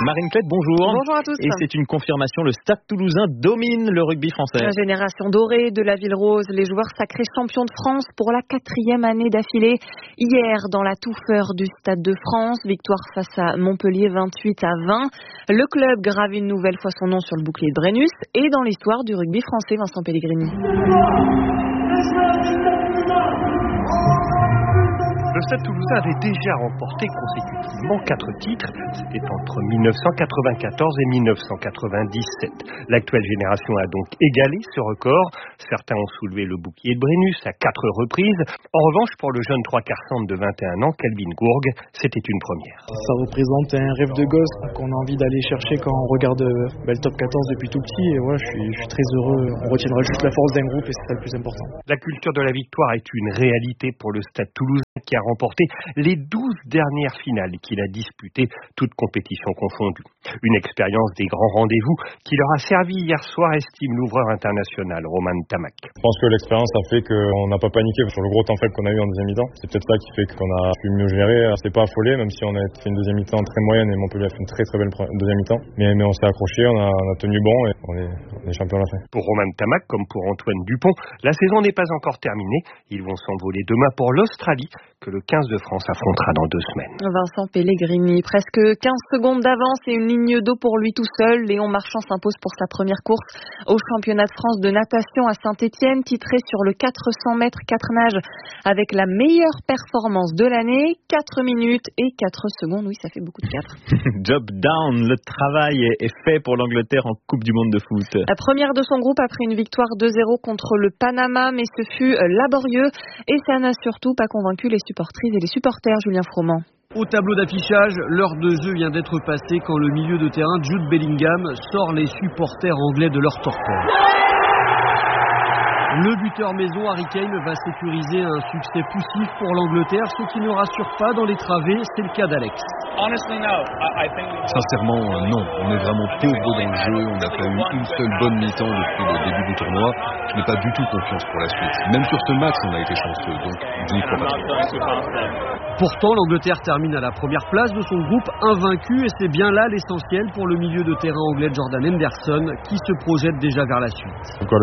Marine Klett, bonjour. Bonjour à tous. Et c'est une confirmation, le Stade Toulousain domine le rugby français. La génération dorée de la Ville Rose, les joueurs sacrés champions de France pour la quatrième année d'affilée. Hier, dans la touffeur du Stade de France, victoire face à Montpellier vingt-huit à vingt. Le club grave une nouvelle fois son nom sur le bouclier de Brennus et dans l'histoire du rugby français, Vincent Pellegrini. Le Stade Toulousain avait déjà remporté consécutivement quatre titres. C'était entre mille neuf cent quatre-vingt-quatorze et mille neuf cent quatre-vingt-dix-sept. L'actuelle génération a donc égalé ce record. Certains ont soulevé le bouclier de Brennus à quatre reprises. En revanche, pour le jeune trois quarts centre de vingt et un ans, Kelvin Gourg, c'était une première. Ça représente un rêve de gosse qu'on a envie d'aller chercher quand on regarde bah, le top quatorze depuis tout petit. Et ouais, je suis, je suis très heureux. On retiendra juste la force d'un groupe et c'est ça le plus important. La culture de la victoire est une réalité pour le Stade Toulousain qui a remporté les douze dernières finales qu'il a disputées, toutes compétitions confondues. Une expérience des grands rendez-vous qui leur a servi hier soir, estime l'ouvreur international Roman Tamac. Je pense que l'expérience a fait qu'on n'a pas paniqué sur le gros temps faible qu'on a eu en deuxième mi-temps. C'est peut-être ça qui fait qu'on a pu mieux gérer. C'est pas affolé, même si on a fait une deuxième mi-temps très moyenne et Montpellier a fait une très très belle deuxième mi-temps. Mais, mais on s'est accroché, on a, on a tenu bon et on est, on est champion à la fin. Pour Roman Tamac, comme pour Antoine Dupont, la saison n'est pas encore terminée. Ils vont s'envoler demain pour l'Australie, que le quinze de France affrontera dans deux semaines. Vincent Pellegrini, presque quinze secondes d'avance et une ligne d'eau pour lui tout seul. Léon Marchand s'impose pour sa première course au championnat de France de natation à Saint-Étienne, titré sur le quatre cents mètres quatre nages avec la meilleure performance de l'année, quatre minutes et quatre secondes. Oui, ça fait beaucoup de quatre. Job down, le travail est fait pour l'Angleterre en Coupe du Monde de foot. La première de son groupe après une victoire deux zéro contre le Panama, mais ce fut laborieux et ça n'a surtout pas convaincu les supportrices et les supporters. Julien Froment. Au tableau d'affichage, l'heure de jeu vient d'être passée quand le milieu de terrain Jude Bellingham sort les supporters anglais de leur torpeur. Le buteur maison Harry Kane va sécuriser un succès poussif pour l'Angleterre, ce qui ne rassure pas dans les travées, c'est le cas d'Alex. Sincèrement, non. On est vraiment pauvre dans le jeu. On n'a pas eu une seule bonne mi-temps depuis le début du tournoi. Je n'ai pas du tout confiance pour la suite. Même sur ce match, on a été chanceux, donc je n'y crois pas trop. Pourtant, l'Angleterre termine à la première place de son groupe, invaincue, et c'est bien là l'essentiel pour le milieu de terrain anglais Jordan Henderson, qui se projette déjà vers la suite.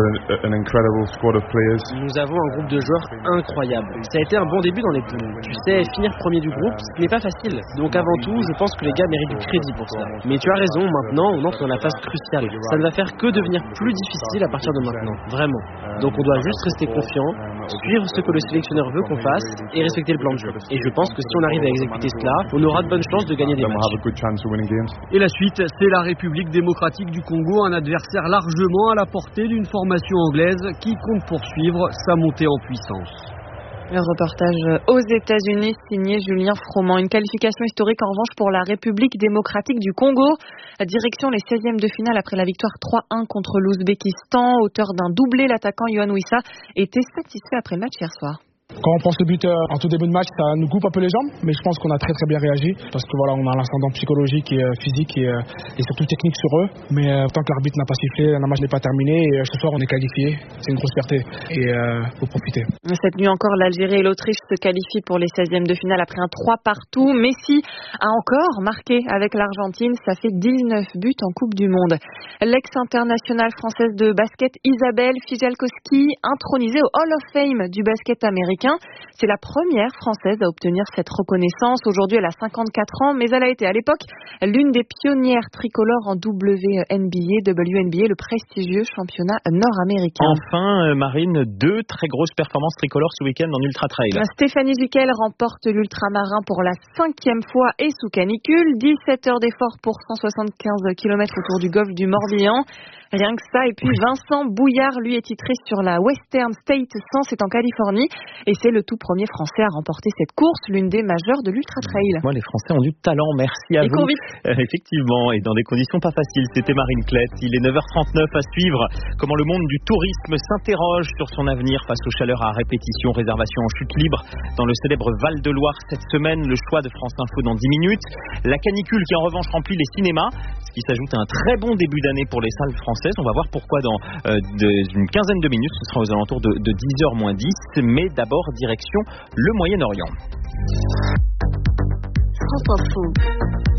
Nous avons un groupe de joueurs incroyable. Ça a été un bon début dans les poules. Tu sais, finir premier du groupe, ce n'est pas facile. Donc avant tout, je pense que les gars méritent du crédit pour cela. Mais tu as raison, maintenant, on entre dans la phase cruciale. Ça ne va faire que devenir plus difficile à partir de maintenant. Vraiment. Donc on doit juste rester confiant, suivre ce que le sélectionneur veut qu'on fasse et respecter le plan de jeu. Et je pense que si on arrive à exécuter cela, on aura de bonnes chances de gagner des matchs. Et la suite, c'est la République démocratique du Congo, un adversaire largement à la portée d'une formation anglaise qui compte poursuivre sa montée en puissance. Le reportage aux États-Unis signé Julien Froment. Une qualification historique en revanche pour la République démocratique du Congo. La direction les seizièmes de finale après la victoire trois un contre l'Ouzbékistan. Auteur d'un doublé, l'attaquant Yohan Wissa était satisfait après le match hier soir. Quand on prend ce but en tout début de match, ça nous coupe un peu les jambes, mais je pense qu'on a très très bien réagi parce que voilà, on a l'ascendant psychologique et physique et, et surtout technique sur eux. Mais euh, tant que l'arbitre n'a pas sifflé, le match n'est pas terminé et ce soir on est qualifié. C'est une grosse fierté et euh, faut profiter. Cette nuit encore, l'Algérie et l'Autriche se qualifient pour les seizièmes de finale après un trois partout. Messi a encore marqué avec l'Argentine, ça fait dix-neuf buts en Coupe du Monde. L'ex-internationale française de basket Isabelle Fijalkowski, intronisée au Hall of Fame du basket américain. C'est la première française à obtenir cette reconnaissance. Aujourd'hui, elle a cinquante-quatre ans, mais elle a été à l'époque l'une des pionnières tricolores en W N B A, W N B A, le prestigieux championnat nord-américain. Enfin, Marine, deux très grosses performances tricolores ce week-end en ultra-trail. Stéphanie Duquel remporte l'ultramarin pour la cinquième fois et sous canicule. dix-sept heures d'effort pour cent soixante-quinze kilomètres autour du golfe du Morbihan. Rien que ça. Et puis Vincent Bouillard, lui, est titré sur la Western State cent, c'est en Californie. Et c'est le tout premier Français à remporter cette course, l'une des majeures de l'ultra-trail. Moi, les Français ont du talent, merci à et vous. Euh, effectivement, et dans des conditions pas faciles. C'était Marine Klett. Il est neuf heures trente-neuf à suivre comment le monde du tourisme s'interroge sur son avenir face aux chaleurs à répétition, réservation en chute libre dans le célèbre Val-de-Loire cette semaine. Le choix de France Info dans dix minutes. La canicule qui en revanche remplit les cinémas, ce qui s'ajoute à un très bon début d'année pour les salles françaises. On va voir pourquoi dans euh, de, une quinzaine de minutes. Ce sera aux alentours de, de dix heures moins dix. Mais d'abord, direction le Moyen-Orient. France Info.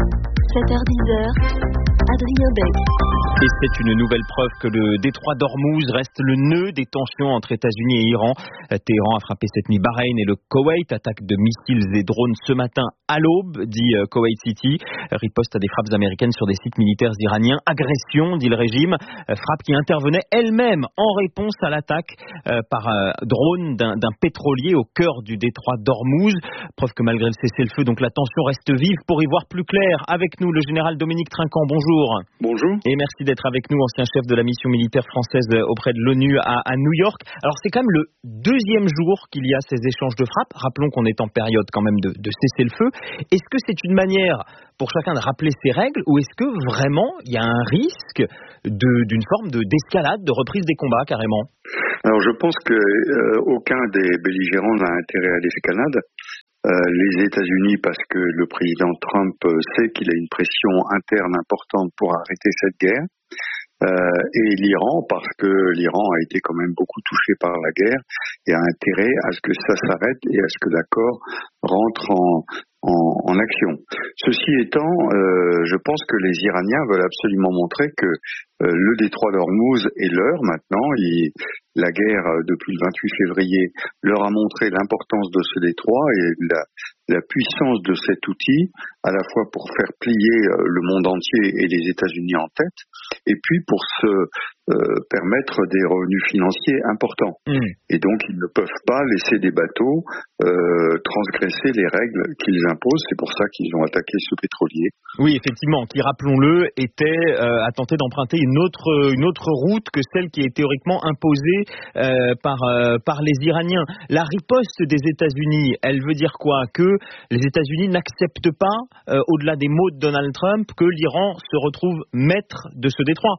sept heures dix, Adrien Beck. Et c'est une nouvelle preuve que le détroit d'Ormuz reste le nœud des tensions entre États-Unis et Iran. Téhéran a frappé cette nuit Bahreïn et le Koweït. Attaque de missiles et drones ce matin à l'aube, dit Koweït City. Riposte à des frappes américaines sur des sites militaires iraniens. Agression, dit le régime. Frappe qui intervenait elle-même en réponse à l'attaque par drone d'un, d'un pétrolier au cœur du détroit d'Ormuz. Preuve que malgré le cessez-le-feu, donc la tension reste vive. Pour y voir plus clair, avec nous le général Dominique Trinquant. Bonjour. Bonjour. Et merci d'être avec nous, ancien chef de la mission militaire française auprès de l'ONU à, à New York. Alors c'est quand même le deuxième jour qu'il y a ces échanges de frappes. Rappelons qu'on est en période quand même de, de cessez-le-feu. Est-ce que c'est une manière pour chacun de rappeler ses règles ou est-ce que vraiment il y a un risque de, d'une forme de, d'escalade, de reprise des combats carrément ? Alors je pense qu'aucun euh, des belligérants n'a intérêt à l'escalade. Euh, les États-Unis, parce que le président Trump sait qu'il a une pression interne importante pour arrêter cette guerre, euh, et l'Iran, parce que l'Iran a été quand même beaucoup touché par la guerre et a intérêt à ce que ça s'arrête et à ce que l'accord rentre en, en, en action. Ceci étant, euh, je pense que les Iraniens veulent absolument montrer que euh, le détroit d'Ormuz est leur maintenant. Il, la guerre depuis le vingt-huit février leur a montré l'importance de ce détroit et la, la puissance de cet outil, à la fois pour faire plier le monde entier et les États-Unis en tête, et puis pour se euh, permettre des revenus financiers importants. Mmh. Et donc ils ne peuvent pas laisser des bateaux euh, transgresser les règles qu'ils imposent. C'est pour ça qu'ils ont attaqué ce pétrolier. Oui, effectivement, qui, rappelons-le, était euh, à tenter d'emprunter une autre une autre route que celle qui est théoriquement imposée euh, par euh, par les Iraniens. La riposte des États-Unis, elle veut dire quoi ? Que les États-Unis n'acceptent pas, euh, au-delà des mots de Donald Trump, que l'Iran se retrouve maître de ce détroit.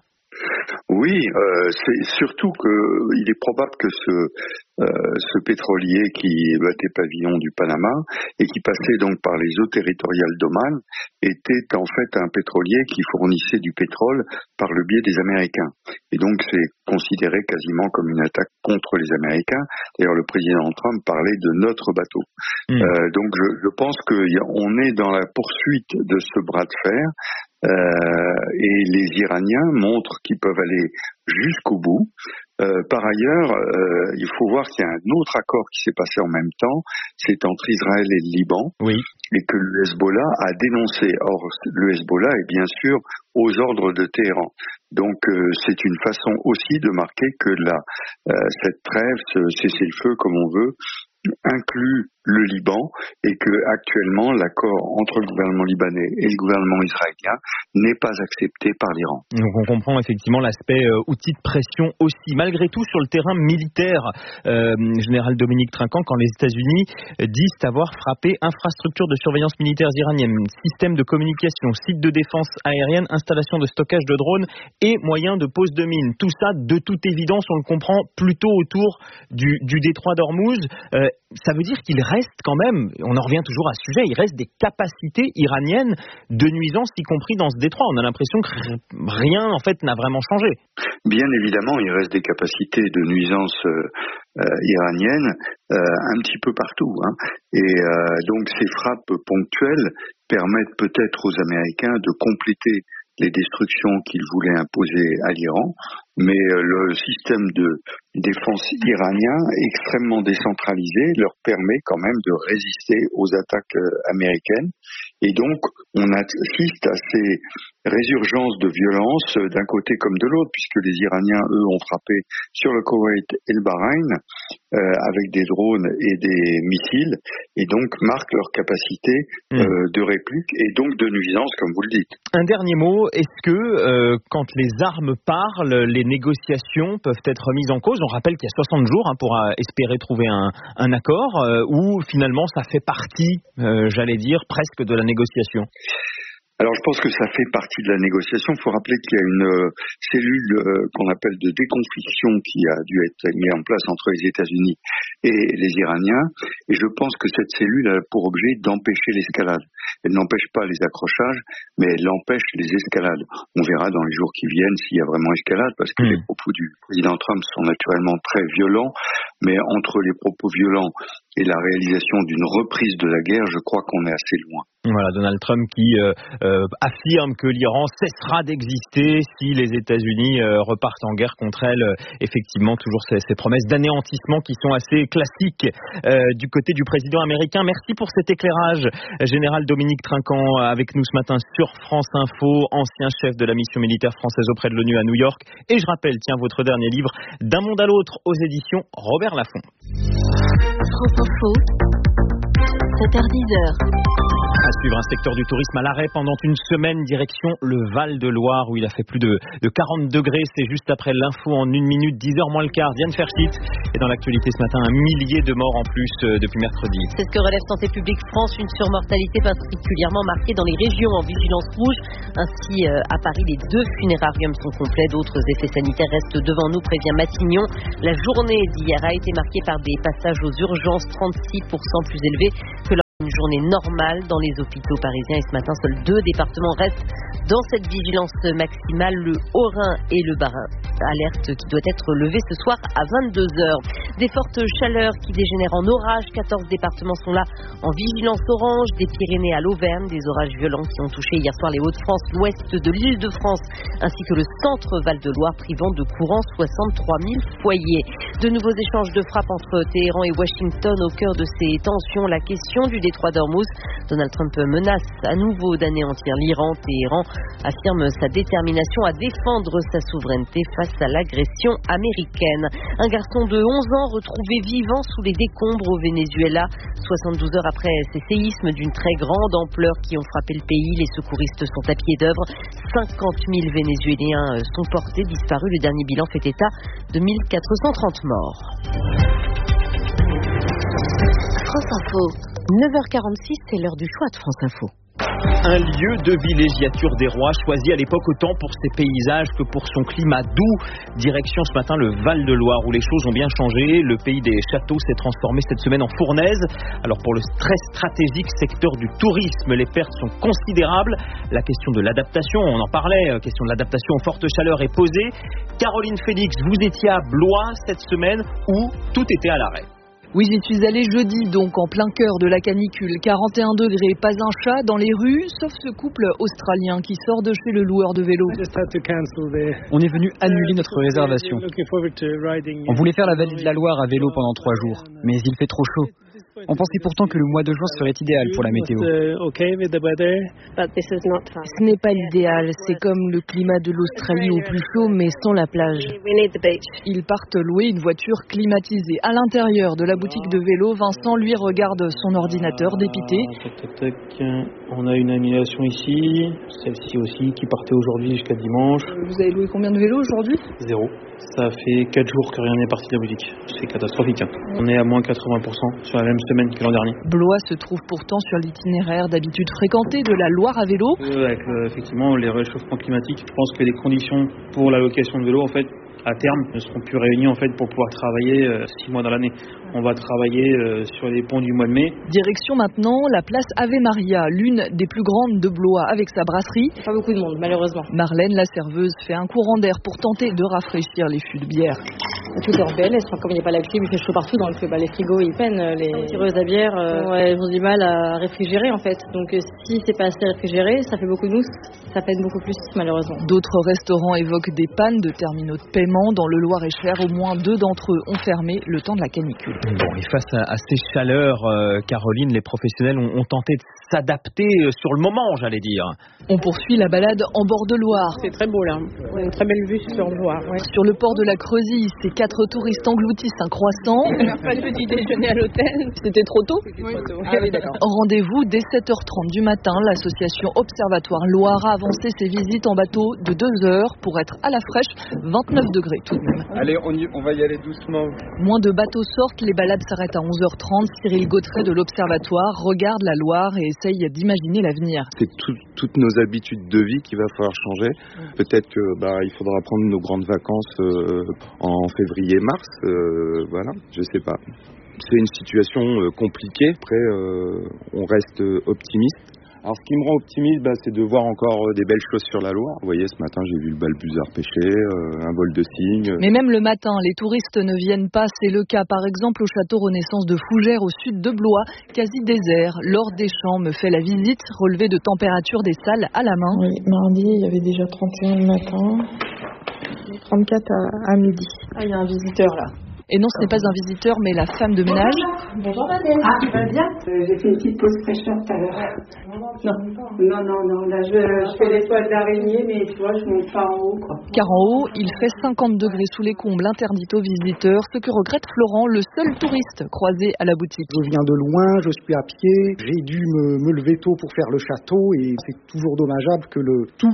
Oui, euh, c'est surtout qu'il est probable que ce, euh, ce pétrolier qui battait pavillon du Panama et qui passait donc par les eaux territoriales d'Oman était en fait un pétrolier qui fournissait du pétrole par le biais des Américains. Et donc c'est considéré quasiment comme une attaque contre les Américains. D'ailleurs le président Trump parlait de notre bateau. Mmh. Euh, donc je, je pense qu'on est dans la poursuite de ce bras de fer. Euh, et les Iraniens montrent qu'ils peuvent aller jusqu'au bout. Euh, par ailleurs, euh, il faut voir qu'il y a un autre accord qui s'est passé en même temps, c'est entre Israël et le Liban, oui. Et que le Hezbollah a dénoncé. Or, le Hezbollah est bien sûr aux ordres de Téhéran. Donc, euh, c'est une façon aussi de marquer que la, euh, cette trêve, ce cessez-le-feu, comme on veut, inclut le Liban et que actuellement l'accord entre le gouvernement libanais et le gouvernement israélien n'est pas accepté par l'Iran. Donc on comprend effectivement l'aspect euh, outil de pression aussi. Malgré tout, sur le terrain militaire, euh, général Dominique Trinquant, quand les États-Unis disent avoir frappé infrastructures de surveillance militaire iranienne, systèmes de communication, sites de défense aérienne, installations de stockage de drones et moyens de pose de mines. Tout ça, de toute évidence, on le comprend plutôt autour du, du détroit d'Ormuz. Euh, ça veut dire qu'il reste quand même, on en revient toujours à ce sujet, il reste des capacités iraniennes de nuisance, y compris dans ce détroit. On a l'impression que rien, en fait, n'a vraiment changé. Bien évidemment, il reste des capacités de nuisance euh, euh, iraniennes euh, un petit peu partout. Hein. Et euh, donc, ces frappes ponctuelles permettent peut-être aux Américains de compléter les destructions qu'ils voulaient imposer à l'Iran, mais le système de défense iranien extrêmement décentralisé leur permet quand même de résister aux attaques américaines. Et donc, on assiste à ces résurgences de violence d'un côté comme de l'autre, puisque les Iraniens, eux, ont frappé sur le Koweït et le Bahreïn euh, avec des drones et des missiles, et donc marquent leur capacité euh, mmh. de réplique et donc de nuisance, comme vous le dites. Un dernier mot, est-ce que euh, quand les armes parlent, les négociations peuvent être remises en cause? On rappelle qu'il y a soixante jours hein, pour euh, espérer trouver un, un accord, euh, où finalement ça fait partie, euh, j'allais dire, presque de la négociation. Alors je pense que ça fait partie de la négociation. Il faut rappeler qu'il y a une euh, cellule euh, qu'on appelle de déconfliction qui a dû être mise en place entre les États-Unis et les Iraniens. Et je pense que cette cellule a pour objet d'empêcher l'escalade. Elle n'empêche pas les accrochages, mais elle empêche les escalades. On verra dans les jours qui viennent s'il y a vraiment escalade, parce que mmh. les propos du président Trump sont naturellement très violents. Mais entre les propos violents et la réalisation d'une reprise de la guerre, je crois qu'on est assez loin. Voilà, Donald Trump qui euh, euh, affirme que l'Iran cessera d'exister si les États-Unis euh, repartent en guerre contre elle. Euh, effectivement, toujours ces, ces promesses d'anéantissement qui sont assez classiques euh, du côté du président américain. Merci pour cet éclairage, Général Dominique Trinquant, avec nous ce matin sur France Info, ancien chef de la mission militaire française auprès de l'ONU à New York. Et je rappelle, tiens, votre dernier livre, D'un monde à l'autre, aux éditions Robert Laffont. France Info, sept heures dix. À suivre un secteur du tourisme à l'arrêt pendant une semaine, direction le Val-de-Loire où il a fait plus de, de quarante degrés. C'est juste après l'info en une minute, dix heures moins le quart. Diane Ferchit. Et dans l'actualité ce matin, un millier de morts en plus euh, depuis mercredi. C'est ce que relève Santé publique France, une surmortalité particulièrement marquée dans les régions en vigilance rouge. Ainsi, euh, à Paris, les deux funérariums sont complets. D'autres effets sanitaires restent devant nous, prévient Matignon. La journée d'hier a été marquée par des passages aux urgences trente-six pour cent plus élevés que lors d'une journée normale dans les hôpitaux parisiens. Et ce matin, seuls deux départements restent dans cette vigilance maximale, le Haut-Rhin et le Bas-Rhin. Alerte qui doit être levée ce soir à vingt-deux heures. Des fortes chaleurs qui dégénèrent en orage. quatorze départements sont là en vigilance orange, des Pyrénées à l'Auvergne, des orages violents qui ont touché hier soir les Hauts-de-France, l'ouest de l'Île-de-France, ainsi que le centre Val-de-Loire, privant de courant soixante-trois mille foyers. De nouveaux échanges de frappes entre Téhéran et Washington au cœur de ces tensions. La question du détroit d'Ormuz. Donald Trump menace à nouveau d'anéantir l'Iran. Téhéran affirme sa détermination à défendre sa souveraineté face à l'agression américaine. Un garçon de onze ans retrouvé vivant sous les décombres au Venezuela. soixante-douze heures après ces séismes d'une très grande ampleur qui ont frappé le pays, les secouristes sont à pied d'œuvre. cinquante mille Vénézuéliens sont portés disparus. Le dernier bilan fait état de mille quatre cent trente morts. France Info. neuf heures quarante-six, c'est l'heure du choix de France Info. Un lieu de villégiature des rois, choisi à l'époque autant pour ses paysages que pour son climat doux. Direction ce matin le Val-de-Loire où les choses ont bien changé. Le pays des châteaux s'est transformé cette semaine en fournaise. Alors pour le très stratégique secteur du tourisme, les pertes sont considérables. La question de l'adaptation, on en parlait, question de l'adaptation aux fortes chaleurs est posée. Caroline Félix, vous étiez à Blois cette semaine où tout était à l'arrêt. Oui, j'y suis allée jeudi, donc en plein cœur de la canicule. quarante et un degrés, pas un chat dans les rues, sauf ce couple australien qui sort de chez le loueur de vélo. On est venu annuler notre réservation. On voulait faire la vallée de la Loire à vélo pendant trois jours, mais il fait trop chaud. On pensait pourtant que le mois de juin serait idéal pour la météo. Ce n'est pas l'idéal, c'est comme le climat de l'Australie au plus chaud, mais sans la plage. Ils partent louer une voiture climatisée. À l'intérieur de la boutique de vélo, Vincent, lui, regarde son ordinateur dépité. Tac, tac, tac. On a une annulation ici, celle-ci aussi, qui partait aujourd'hui jusqu'à dimanche. Vous avez loué combien de vélos aujourd'hui ? Zéro. Ça fait quatre jours que rien n'est parti de la boutique. C'est catastrophique. Hein. On est à moins quatre-vingts pour cent sur la même semaine que l'an dernier. Blois se trouve pourtant sur l'itinéraire d'habitude fréquenté de la Loire à vélo. Euh, avec euh, effectivement les réchauffements climatiques, je pense que les conditions pour la location de vélo, en fait, à terme, ne seront plus réunis en fait pour pouvoir travailler euh, six mois dans l'année. On va travailler euh, sur les ponts du mois de mai. Direction maintenant la place Ave Maria, l'une des plus grandes de Blois, avec sa brasserie. Pas beaucoup de monde, malheureusement. Marlène, la serveuse, fait un courant d'air pour tenter de rafraîchir les fûts de bière. Tout est rebelle, comme il n'y a pas la clim, il fait chaud partout, donc bah, les frigos ils peinent, les tireuses à bière, euh, ouais, elles ont du mal à réfrigérer en fait. Donc euh, si c'est pas assez réfrigéré, ça fait beaucoup de mousse, ça peine beaucoup plus malheureusement. D'autres restaurants évoquent des pannes de terminaux de paiement. Dans le Loir-et-Cher, au moins deux d'entre eux ont fermé le temps de la canicule. Bon, et face à, à ces chaleurs, euh, Caroline, les professionnels ont, ont tenté de s'adapter sur le moment, j'allais dire. On poursuit la balade en bord de Loire. C'est très beau là, une très belle vue sur le Loire. Ouais. Sur le port de la Creusie, ces quatre touristes engloutissent un croissant. Pas de petit déjeuner à l'hôtel. C'était trop tôt ? Oui, trop tôt. Ah oui, d'accord. Rendez-vous dès sept heures trente du matin. L'association Observatoire Loire a avancé ses visites en bateau de deux heures pour être à la fraîche, vingt-neuf degrés tout de même. Allez, on, y, on va y aller doucement. Moins de bateaux sortent, les balades s'arrêtent à onze heures trente. Cyril Gautret de l'Observatoire regarde la Loire et essaye d'imaginer l'avenir. C'est tout, toutes nos habitudes de vie qu'il va falloir changer. Peut-être que bah, il faudra prendre nos grandes vacances euh, en février-mars. Euh, voilà, je sais pas. C'est une situation euh, compliquée. Après, euh, on reste optimiste. Alors ce qui me rend optimiste, bah, c'est de voir encore euh, des belles choses sur la Loire. Vous voyez, ce matin j'ai vu le balbuzard pêcher, euh, un vol de cygnes. Mais même le matin, les touristes ne viennent pas. C'est le cas par exemple au château Renaissance de Fougères au sud de Blois, quasi désert. Laure Deschamps me fait la visite, relevé de température des salles à la main. Oui, mardi il y avait déjà trente et un le matin, trente-quatre à, à midi. Ah, il y a un visiteur là. Et non, ce n'est pas un visiteur, mais la femme de ménage. Bonjour Madeleine. Ah, tu vas bien? euh, J'ai fait une petite pause fraîcheur tout à l'heure. Non, non, non, non. Là, je, je fais les toiles d'araignée, mais tu vois, je monte pas en haut, quoi. Car en haut, il fait cinquante degrés sous les combles, interdit aux visiteurs, ce que regrette Florent, le seul touriste croisé à la boutique. Je viens de loin, je suis à pied, j'ai dû me, me lever tôt pour faire le château et c'est toujours dommageable que le tout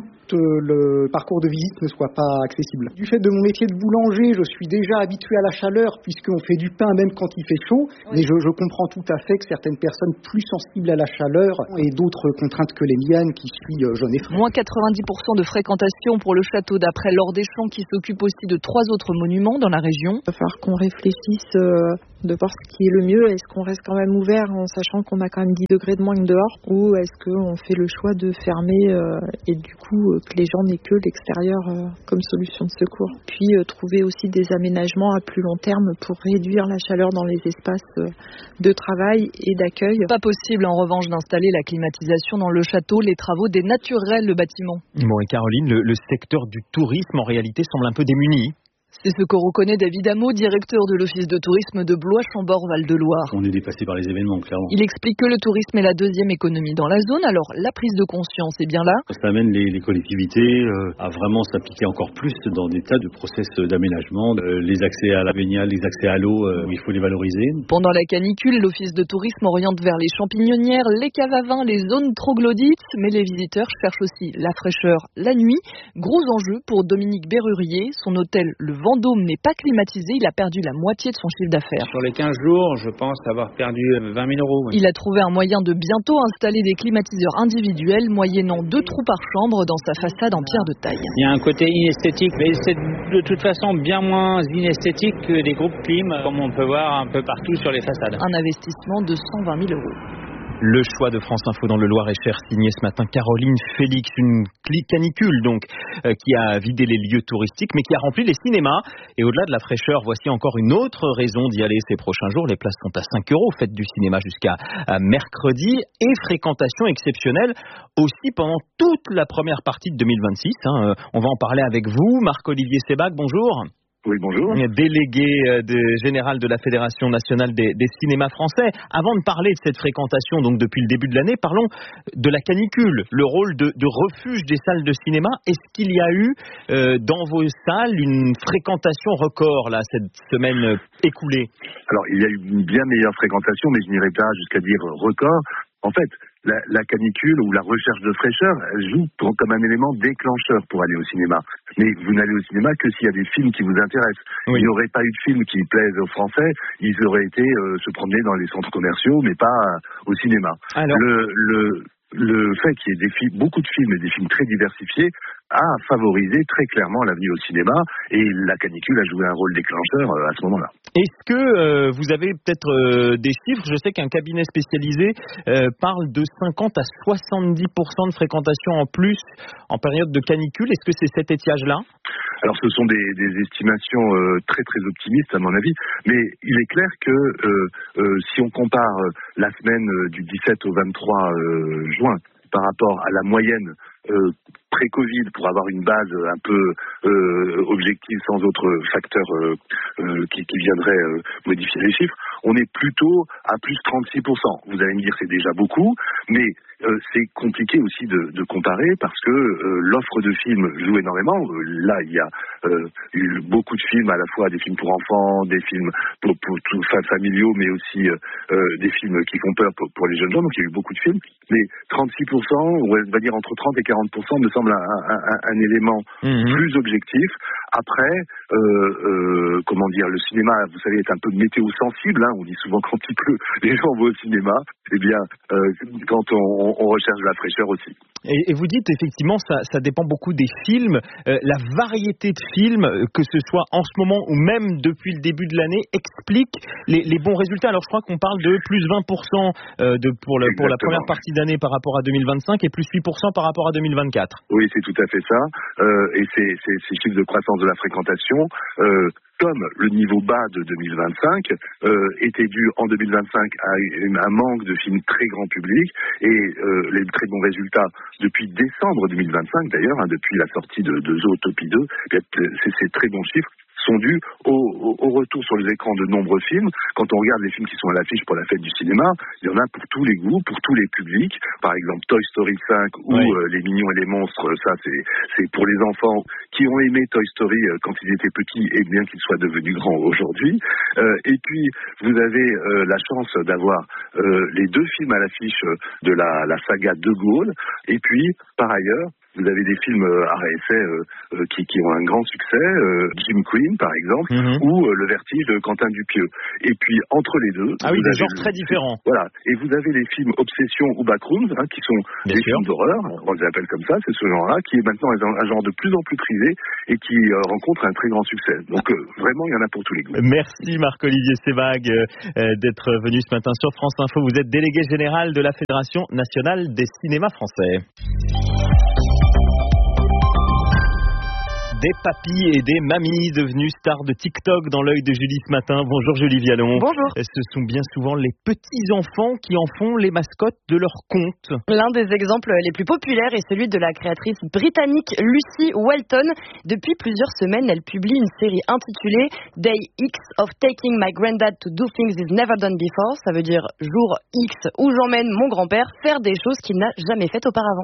le parcours de visite ne soit pas accessible. Du fait de mon métier de boulanger, je suis déjà habitué à la chaleur puisqu'on fait du pain même quand il fait chaud, mais je, je comprends tout à fait que certaines personnes plus sensibles à la chaleur et d'autres contraintes que les miennes qui suis jeune et frais. Moins quatre-vingt-dix pour cent de fréquentation pour le château d'après Laure Deschamps qui s'occupe aussi de trois autres monuments dans la région. Il va falloir qu'on réfléchisse euh, de voir ce qui est le mieux. Est-ce qu'on reste quand même ouvert en sachant qu'on a quand même dix degrés de moins que dehors, ou est-ce qu'on fait le choix de fermer euh, et du coup que les gens n'aient que l'extérieur euh, comme solution de secours. Puis euh, trouver aussi des aménagements à plus long terme pour réduire la chaleur dans les espaces euh, de travail et d'accueil. Pas possible en revanche d'installer la climatisation dans le château, les travaux dénatureraient le bâtiment. Bon, et Caroline, le, le secteur du tourisme en réalité semble un peu démuni. C'est ce que reconnaît David Hameau, directeur de l'office de tourisme de Blois-Chambord-Val-de-Loire. On est dépassé par les événements, clairement. Il explique que le tourisme est la deuxième économie dans la zone, alors la prise de conscience est bien là. Ça amène les, les collectivités euh, à vraiment s'appliquer encore plus dans des tas de process d'aménagement, euh, les accès à la baignade, les accès à l'eau, euh, où il faut les valoriser. Pendant la canicule, l'office de tourisme oriente vers les champignonnières, les caves à vin, les zones troglodytes, mais les visiteurs cherchent aussi la fraîcheur la nuit. Gros enjeu pour Dominique Berrurier, son hôtel Le Vendôme n'est pas climatisé, il a perdu la moitié de son chiffre d'affaires. Sur les quinze jours, je pense avoir perdu vingt mille euros. Oui. Il a trouvé un moyen de bientôt installer des climatiseurs individuels moyennant deux trous par chambre dans sa façade en pierre de taille. Il y a un côté inesthétique, mais c'est de toute façon bien moins inesthétique que des groupes clim, comme on peut voir un peu partout sur les façades. Un investissement de cent vingt mille euros. Le choix de France Info dans le Loir-et-Cher, signé ce matin Caroline Félix, une canicule donc euh, qui a vidé les lieux touristiques mais qui a rempli les cinémas. Et au-delà de la fraîcheur, voici encore une autre raison d'y aller ces prochains jours. Les places sont à cinq euros, fête du cinéma jusqu'à euh, mercredi, et fréquentation exceptionnelle aussi pendant toute la première partie de deux mille vingt-six. Hein. On va en parler avec vous, Marc-Olivier Sébac, bonjour. Oui, bonjour. Délégué de, général de la Fédération nationale des, des cinémas français. Avant de parler de cette fréquentation, donc depuis le début de l'année, parlons de la canicule, le rôle de, de refuge des salles de cinéma. Est-ce qu'il y a eu euh, dans vos salles une fréquentation record là cette semaine écoulée? Alors, il y a eu une bien meilleure fréquentation, mais je n'irai pas jusqu'à dire record. En fait, la, la canicule ou la recherche de fraîcheur, elle joue pour, comme un élément déclencheur pour aller au cinéma. Mais vous n'allez au cinéma que s'il y a des films qui vous intéressent. Oui. Il n'y aurait pas eu de films qui plaisent aux Français, ils auraient été euh, se promener dans les centres commerciaux, mais pas euh, au cinéma. Alors... Le, le, le fait qu'il y ait des films, beaucoup de films et des films très diversifiés a favorisé très clairement l'avenue au cinéma, et la canicule a joué un rôle déclencheur euh, à ce moment-là. Est-ce que euh, vous avez peut-être euh, des chiffres? Je sais qu'un cabinet spécialisé euh, parle de cinquante à soixante-dix pour cent de fréquentation en plus en période de canicule. Est-ce que c'est cet étiage-là? Alors ce sont des, des estimations euh, très très optimistes à mon avis, mais il est clair que euh, euh, si on compare euh, la semaine euh, du dix-sept au vingt-trois euh, juin par rapport à la moyenne euh, pré-Covid, pour avoir une base un peu euh, objective sans autres facteurs euh, euh, qui, qui viendraient euh, modifier les chiffres, on est plutôt à plus trente-six pour cent. Vous allez me dire c'est déjà beaucoup, mais euh, c'est compliqué aussi de, de comparer parce que euh, l'offre de films joue énormément. Euh, là, il y a euh, eu beaucoup de films, à la fois des films pour enfants, des films pour, pour tout, familiaux, mais aussi euh, des films qui font peur pour, pour les jeunes gens. Donc il y a eu beaucoup de films, mais trente-six pour cent, on va dire entre trente et quarante pour cent me semble un, un, un, un élément mmh. plus objectif. Après, euh, euh, comment dire, le cinéma, vous savez, est un peu météo sensible. Hein, on dit souvent quand il pleut, les gens vont au cinéma. Eh bien, euh, quand on, on recherche de la fraîcheur aussi. Et, et vous dites effectivement, ça, ça dépend beaucoup des films. Euh, la variété de films, que ce soit en ce moment ou même depuis le début de l'année, explique les, les bons résultats. Alors je crois qu'on parle de plus vingt pour cent de, pour, le, pour la première partie d'année par rapport à deux mille vingt-cinq et plus huit pour cent par rapport à deux mille vingt-quatre. Oui, c'est tout à fait ça. Euh, et c'est, c'est, ces chiffres de croissance de la fréquentation, euh, comme le niveau bas de deux mille vingt-cinq euh, était dû en deux mille vingt-cinq à un manque de films très grand public et euh, les très bons résultats depuis décembre deux mille vingt-cinq d'ailleurs, hein, depuis la sortie de, de Zootopie deux, c'est ces très bons chiffres sont dus au, au, au retour sur les écrans de nombreux films. Quand on regarde les films qui sont à l'affiche pour la fête du cinéma, il y en a pour tous les goûts, pour tous les publics. Par exemple, Toy Story cinq ou oui. euh, Les Mignons et les Monstres, ça c'est, c'est pour les enfants qui ont aimé Toy Story euh, quand ils étaient petits et bien qu'ils soient devenus grands aujourd'hui. Euh, et puis, vous avez euh, la chance d'avoir euh, les deux films à l'affiche de la, la saga De Gaulle. Et puis, par ailleurs, vous avez des films euh, à essai euh, euh, qui, qui ont un grand succès, euh, Jim Queen par exemple, mm-hmm. ou euh, Le Vertige de Quentin Dupieux. Et puis entre les deux, ah oui, des genres le, très différents. Voilà. Et vous avez les films Obsession ou Backrooms, hein, qui sont Bien des sûr. films d'horreur, on les appelle comme ça, c'est ce genre-là, qui est maintenant un, un genre de plus en plus prisé et qui euh, rencontre un très grand succès. Donc euh, vraiment, il y en a pour tous les goûts. Merci Marc-Olivier Sevag euh, d'être venu ce matin sur France Info. Vous êtes délégué général de la Fédération nationale des cinémas français. Des papis et des mamies devenus stars de TikTok dans l'œil de Julie ce matin. Bonjour Julie Vialon. Bonjour. Ce sont bien souvent les petits-enfants qui en font les mascottes de leur compte. L'un des exemples les plus populaires est celui de la créatrice britannique Lucy Walton. Depuis plusieurs semaines, elle publie une série intitulée Day X of Taking My Granddad to Do Things He's Never Done Before. Ça veut dire jour X où j'emmène mon grand-père faire des choses qu'il n'a jamais faites auparavant.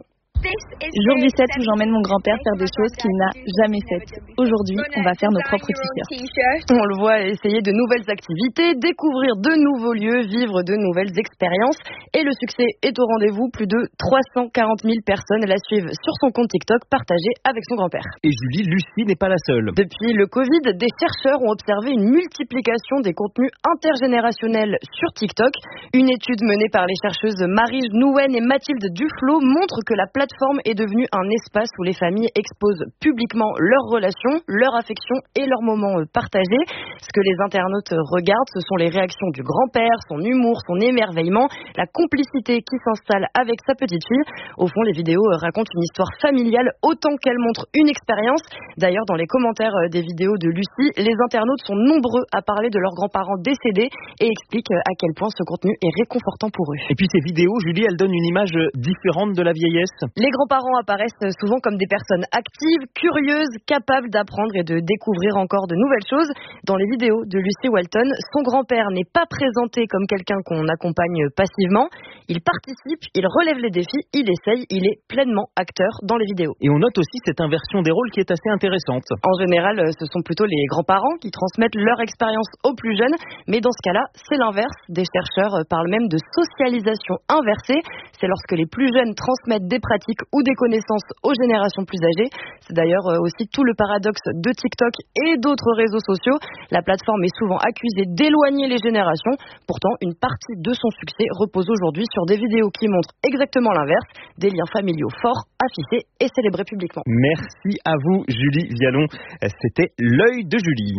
Jour dix-sept où j'emmène mon grand-père faire des choses qu'il n'a jamais faites. Aujourd'hui, on va faire nos propres t-shirts. On le voit essayer de nouvelles activités, découvrir de nouveaux lieux, vivre de nouvelles expériences. Et le succès est au rendez-vous. Plus de trois cent quarante mille personnes la suivent sur son compte TikTok partagé avec son grand-père. Et Julie, Lucie n'est pas la seule. Depuis le Covid, des chercheurs ont observé une multiplication des contenus intergénérationnels sur TikTok. Une étude menée par les chercheuses Marie Nouen et Mathilde Duflo montre que la plateforme est devenue un espace où les familles exposent publiquement leurs relations, leurs affections et leurs moments partagés. Ce que les internautes regardent, ce sont les réactions du grand-père, son humour, son émerveillement, la complicité qui s'installe avec sa petite fille. Au fond, les vidéos racontent une histoire familiale autant qu'elles montrent une expérience. D'ailleurs, dans les commentaires des vidéos de Lucie, les internautes sont nombreux à parler de leurs grands-parents décédés et expliquent à quel point ce contenu est réconfortant pour eux. Et puis ces vidéos, Julie, elles donnent une image différente de la vieillesse. Les grands-parents apparaissent souvent comme des personnes actives, curieuses, capables d'apprendre et de découvrir encore de nouvelles choses. Dans les vidéos de Lucy Walton, son grand-père n'est pas présenté comme quelqu'un qu'on accompagne passivement. Il participe, il relève les défis, il essaye, il est pleinement acteur dans les vidéos. Et on note aussi cette inversion des rôles qui est assez intéressante. En général, ce sont plutôt les grands-parents qui transmettent leur expérience aux plus jeunes, mais dans ce cas-là, c'est l'inverse. Des chercheurs parlent même de socialisation inversée. C'est lorsque les plus jeunes transmettent des pratiques ou des connaissances aux générations plus âgées. C'est d'ailleurs aussi tout le paradoxe de TikTok et d'autres réseaux sociaux. La plateforme est souvent accusée d'éloigner les générations. Pourtant, une partie de son succès repose aujourd'hui sur des vidéos qui montrent exactement l'inverse, des liens familiaux forts, affichés et célébrés publiquement. Merci à vous, Julie Vialon. C'était l'œil de Julie.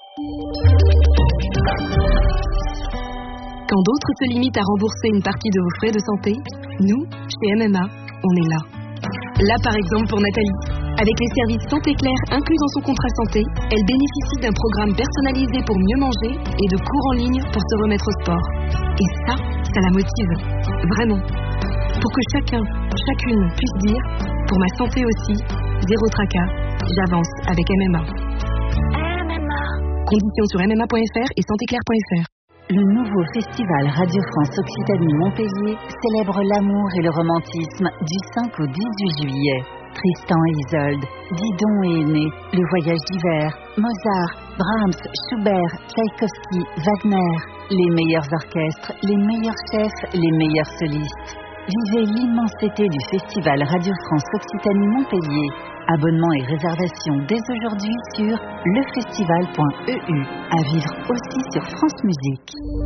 Quand d'autres se limitent à rembourser une partie de vos frais de santé, nous, chez M M A, on est là. Là, par exemple, pour Nathalie. Avec les services Santé Claire inclus dans son contrat santé, elle bénéficie d'un programme personnalisé pour mieux manger et de cours en ligne pour se remettre au sport. Et ça, ça la motive. Vraiment. Pour que chacun, chacune puisse dire, pour ma santé aussi, zéro tracas, j'avance avec M M A. M M A. Conditions sur m m a point f r et santé claire point f r. Le nouveau festival Radio France Occitanie-Montpellier célèbre l'amour et le romantisme du cinq au dix-huit juillet. Tristan et Isolde, Didon et Aîné, Le Voyage d'hiver, Mozart, Brahms, Schubert, Tchaïkovski, Wagner. Les meilleurs orchestres, les meilleurs chefs, les meilleurs solistes. Vivez l'immensité du festival Radio France Occitanie-Montpellier. Abonnement et réservation dès aujourd'hui sur lefestival point e u. À vivre aussi sur France Musique.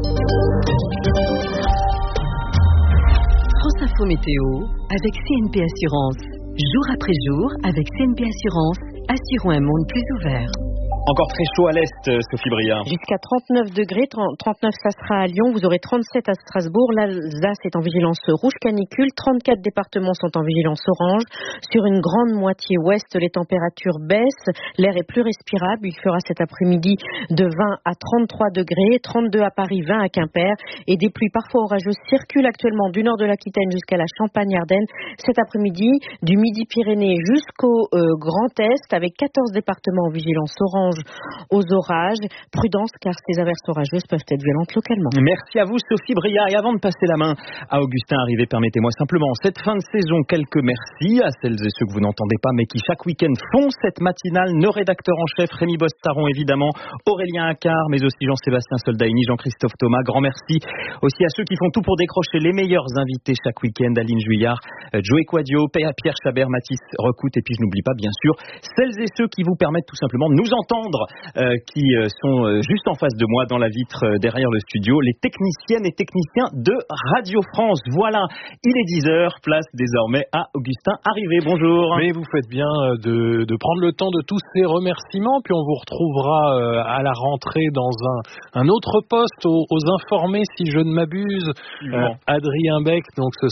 France Info Météo avec C N P Assurance. Jour après jour, avec C N P Assurance, assurons un monde plus ouvert. Encore très chaud à l'est, Sophie Briard. Jusqu'à trente-neuf degrés, trente-neuf ça sera à Lyon, vous aurez trente-sept à Strasbourg, l'Alsace est en vigilance rouge canicule, trente-quatre départements sont en vigilance orange. Sur une grande moitié ouest, les températures baissent, l'air est plus respirable, il fera cet après-midi de vingt à trente-trois degrés, trente-deux à Paris, vingt à Quimper, et des pluies parfois orageuses circulent actuellement du nord de l'Aquitaine jusqu'à la Champagne-Ardenne cet après-midi, du Midi-Pyrénées jusqu'au euh, Grand Est, avec quatorze départements en vigilance orange aux orages. Prudence car ces averses orageuses peuvent être violentes localement. Merci à vous Sophie Briard. Et avant de passer la main à Augustin Arrivé, permettez-moi simplement cette fin de saison quelques merci à celles et ceux que vous n'entendez pas mais qui chaque week-end font cette matinale. Nos rédacteurs en chef, Rémi Bostaron évidemment, Aurélien Accard, mais aussi Jean-Sébastien Soldaini, Jean-Christophe Thomas. Grand merci aussi à ceux qui font tout pour décrocher les meilleurs invités chaque week-end. Aline Juillard, Joey Quadio, Pierre Chabert, Mathis Recoute, et puis je n'oublie pas bien sûr celles et ceux qui vous permettent tout simplement de nous entendre. Euh, qui euh, sont euh, juste en face de moi dans la vitre euh, derrière le studio, les techniciennes et techniciens de Radio France. Voilà, il est dix heures, place désormais à Augustin Arrivé. Bonjour. Mais vous faites bien de, de prendre le temps de tous ces remerciements, puis on vous retrouvera euh, à la rentrée dans un, un autre poste aux, aux informés, si je ne m'abuse. Euh, Adrien Beck, donc ce